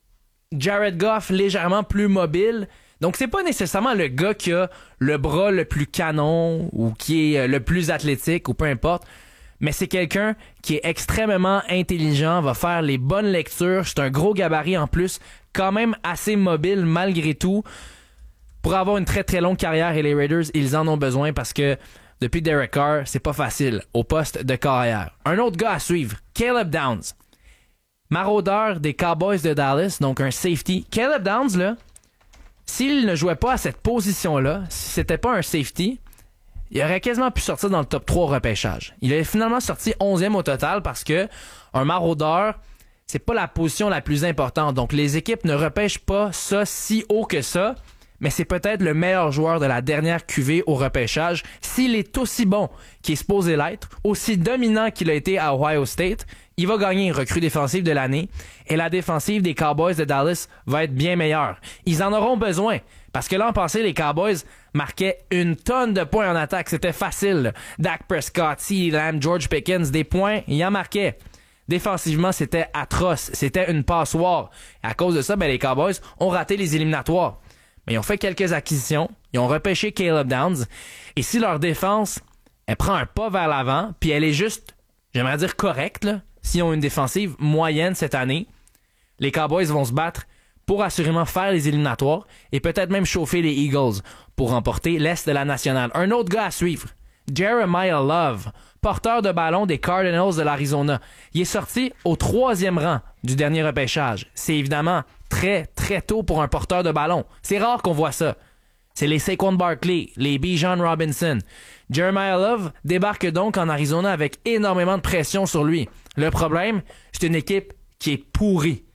Jared Goff légèrement plus mobile. Donc, c'est pas nécessairement le gars qui a le bras le plus canon ou qui est le plus athlétique ou peu importe, mais c'est quelqu'un qui est extrêmement intelligent, va faire les bonnes lectures, c'est un gros gabarit en plus, quand même assez mobile malgré tout. Pour avoir une très très longue carrière, et les Raiders, ils en ont besoin parce que depuis Derek Carr, c'est pas facile au poste de carrière. Un autre gars à suivre, Caleb Downs. Maraudeur des Cowboys de Dallas, donc un safety. Caleb Downs, là, s'il ne jouait pas à cette position-là, si c'était pas un safety, il aurait quasiment pu sortir dans le top trois au repêchage. Il est finalement sorti onzième au total parce que un maraudeur, c'est pas la position la plus importante. Donc les équipes ne repêchent pas ça si haut que ça, mais c'est peut-être le meilleur joueur de la dernière Q V au repêchage. S'il est aussi bon qu'il est supposé l'être, aussi dominant qu'il a été à Ohio State, il va gagner recrue défensive de l'année et la défensive des Cowboys de Dallas va être bien meilleure. Ils en auront besoin parce que l'an passé, les Cowboys marquaient une tonne de points en attaque. C'était facile. Dak Prescott, CeeDee Lamb, George Pickens, des points, ils en marquaient. Défensivement, c'était atroce. C'était une passoire. Et à cause de ça, ben, les Cowboys ont raté les éliminatoires. Mais ils ont fait quelques acquisitions. Ils ont repêché Caleb Downs. Et si leur défense, elle prend un pas vers l'avant, puis elle est juste, j'aimerais dire correcte, là, s'ils ont une défensive moyenne cette année, les Cowboys vont se battre pour assurément faire les éliminatoires et peut-être même chauffer les Eagles pour remporter l'Est de la Nationale. Un autre gars à suivre, Jeremiah Love, porteur de ballon des Cardinals de l'Arizona. Il est sorti au troisième rang du dernier repêchage. C'est évidemment très, très tôt pour un porteur de ballon. C'est rare qu'on voit ça. C'est les Saquon Barkley, les Bijan Robinson. Jeremiah Love débarque donc en Arizona avec énormément de pression sur lui. Le problème, c'est une équipe qui est pourrie.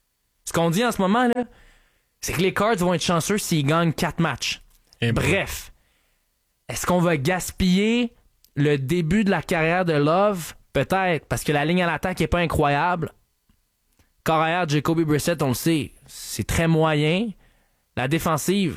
Ce qu'on dit en ce moment, là, c'est que les Cards vont être chanceux s'ils gagnent quatre matchs. Et bref, est-ce qu'on va gaspiller le début de la carrière de Love? Peut-être, parce que la ligne à l'attaque n'est pas incroyable. Corps arrière, Jacoby Brissett, on le sait, c'est très moyen. La défensive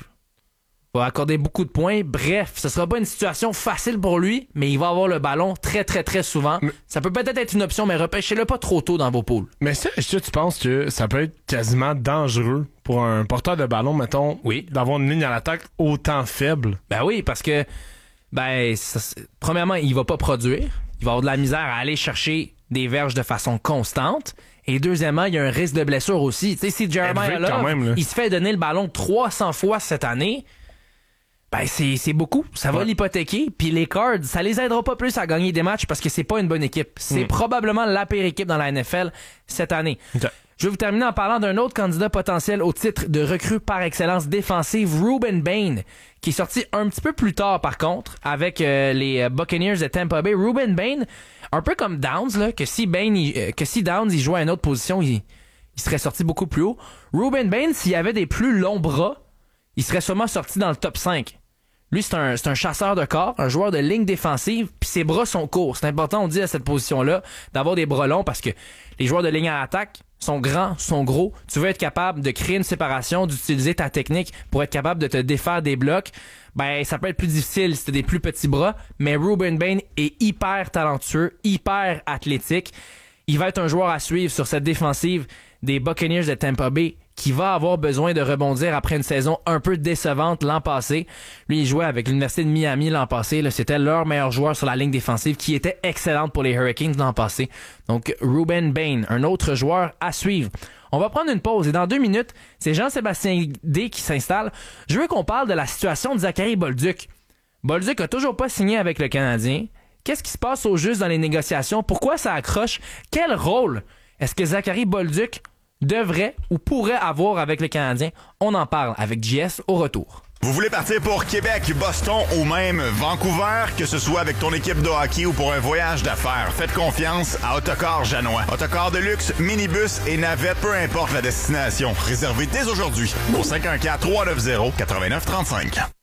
va accorder beaucoup de points. Bref, ce sera pas une situation facile pour lui, mais il va avoir le ballon très, très, très souvent. Mais ça peut peut-être être une option, mais repêchez-le pas trop tôt dans vos poules. Mais ça, est-ce que tu penses que ça peut être quasiment dangereux pour un porteur de ballon, mettons, oui, d'avoir une ligne à l'attaque autant faible? Ben oui, parce que, ben, ça, premièrement, il va pas produire. Il va avoir de la misère à aller chercher des verges de façon constante. Et deuxièmement, il y a un risque de blessure aussi. Tu sais, si Jeremiah Love, il se fait donner le ballon trois cents fois cette année, ben c'est, c'est beaucoup. Ça va ouais. l'hypothéquer. Puis les Cards, ça les aidera pas plus à gagner des matchs parce que c'est pas une bonne équipe. C'est mm. probablement la pire équipe dans la N F L cette année. Okay. Je vais vous terminer en parlant d'un autre candidat potentiel au titre de recrue par excellence défensive, Ruben Bain, qui est sorti un petit peu plus tard par contre avec euh, les Buccaneers de Tampa Bay. Ruben Bain, un peu comme Downs, là, que si Bain, il, euh, que si Downs il jouait à une autre position, il, il serait sorti beaucoup plus haut. Ruben Bain, s'il avait des plus longs bras, il serait sûrement sorti dans le top cinq. Lui, c'est un, c'est un chasseur de corps, un joueur de ligne défensive, puis ses bras sont courts. C'est important, on dit à cette position-là, d'avoir des bras longs parce que les joueurs de ligne à l'attaque sont grands, sont gros. Tu veux être capable de créer une séparation, d'utiliser ta technique pour être capable de te défaire des blocs. Ben, ça peut être plus difficile si t'as des plus petits bras, mais Ruben Bain est hyper talentueux, hyper athlétique. Il va être un joueur à suivre sur cette défensive des Buccaneers de Tampa Bay qui va avoir besoin de rebondir après une saison un peu décevante l'an passé. Lui, il jouait avec l'Université de Miami l'an passé. Là, c'était leur meilleur joueur sur la ligne défensive qui était excellente pour les Hurricanes l'an passé. Donc, Ruben Bain, un autre joueur à suivre. On va prendre une pause et dans deux minutes, c'est Jean-Sébastien D qui s'installe. Je veux qu'on parle de la situation de Zachary Bolduc. Bolduc a toujours pas signé avec le Canadien. Qu'est-ce qui se passe au juste dans les négociations? Pourquoi ça accroche? Quel rôle est-ce que Zachary Bolduc devrait ou pourrait avoir avec les Canadiens? On en parle avec J S au retour. Vous voulez partir pour Québec, Boston ou même Vancouver, que ce soit avec ton équipe de hockey ou pour un voyage d'affaires, faites confiance à Autocar Janois. Autocar de luxe, minibus et navette, peu importe la destination. Réservez dès aujourd'hui au cinq un quatre, trois neuf zéro, neuf neuf trois cinq.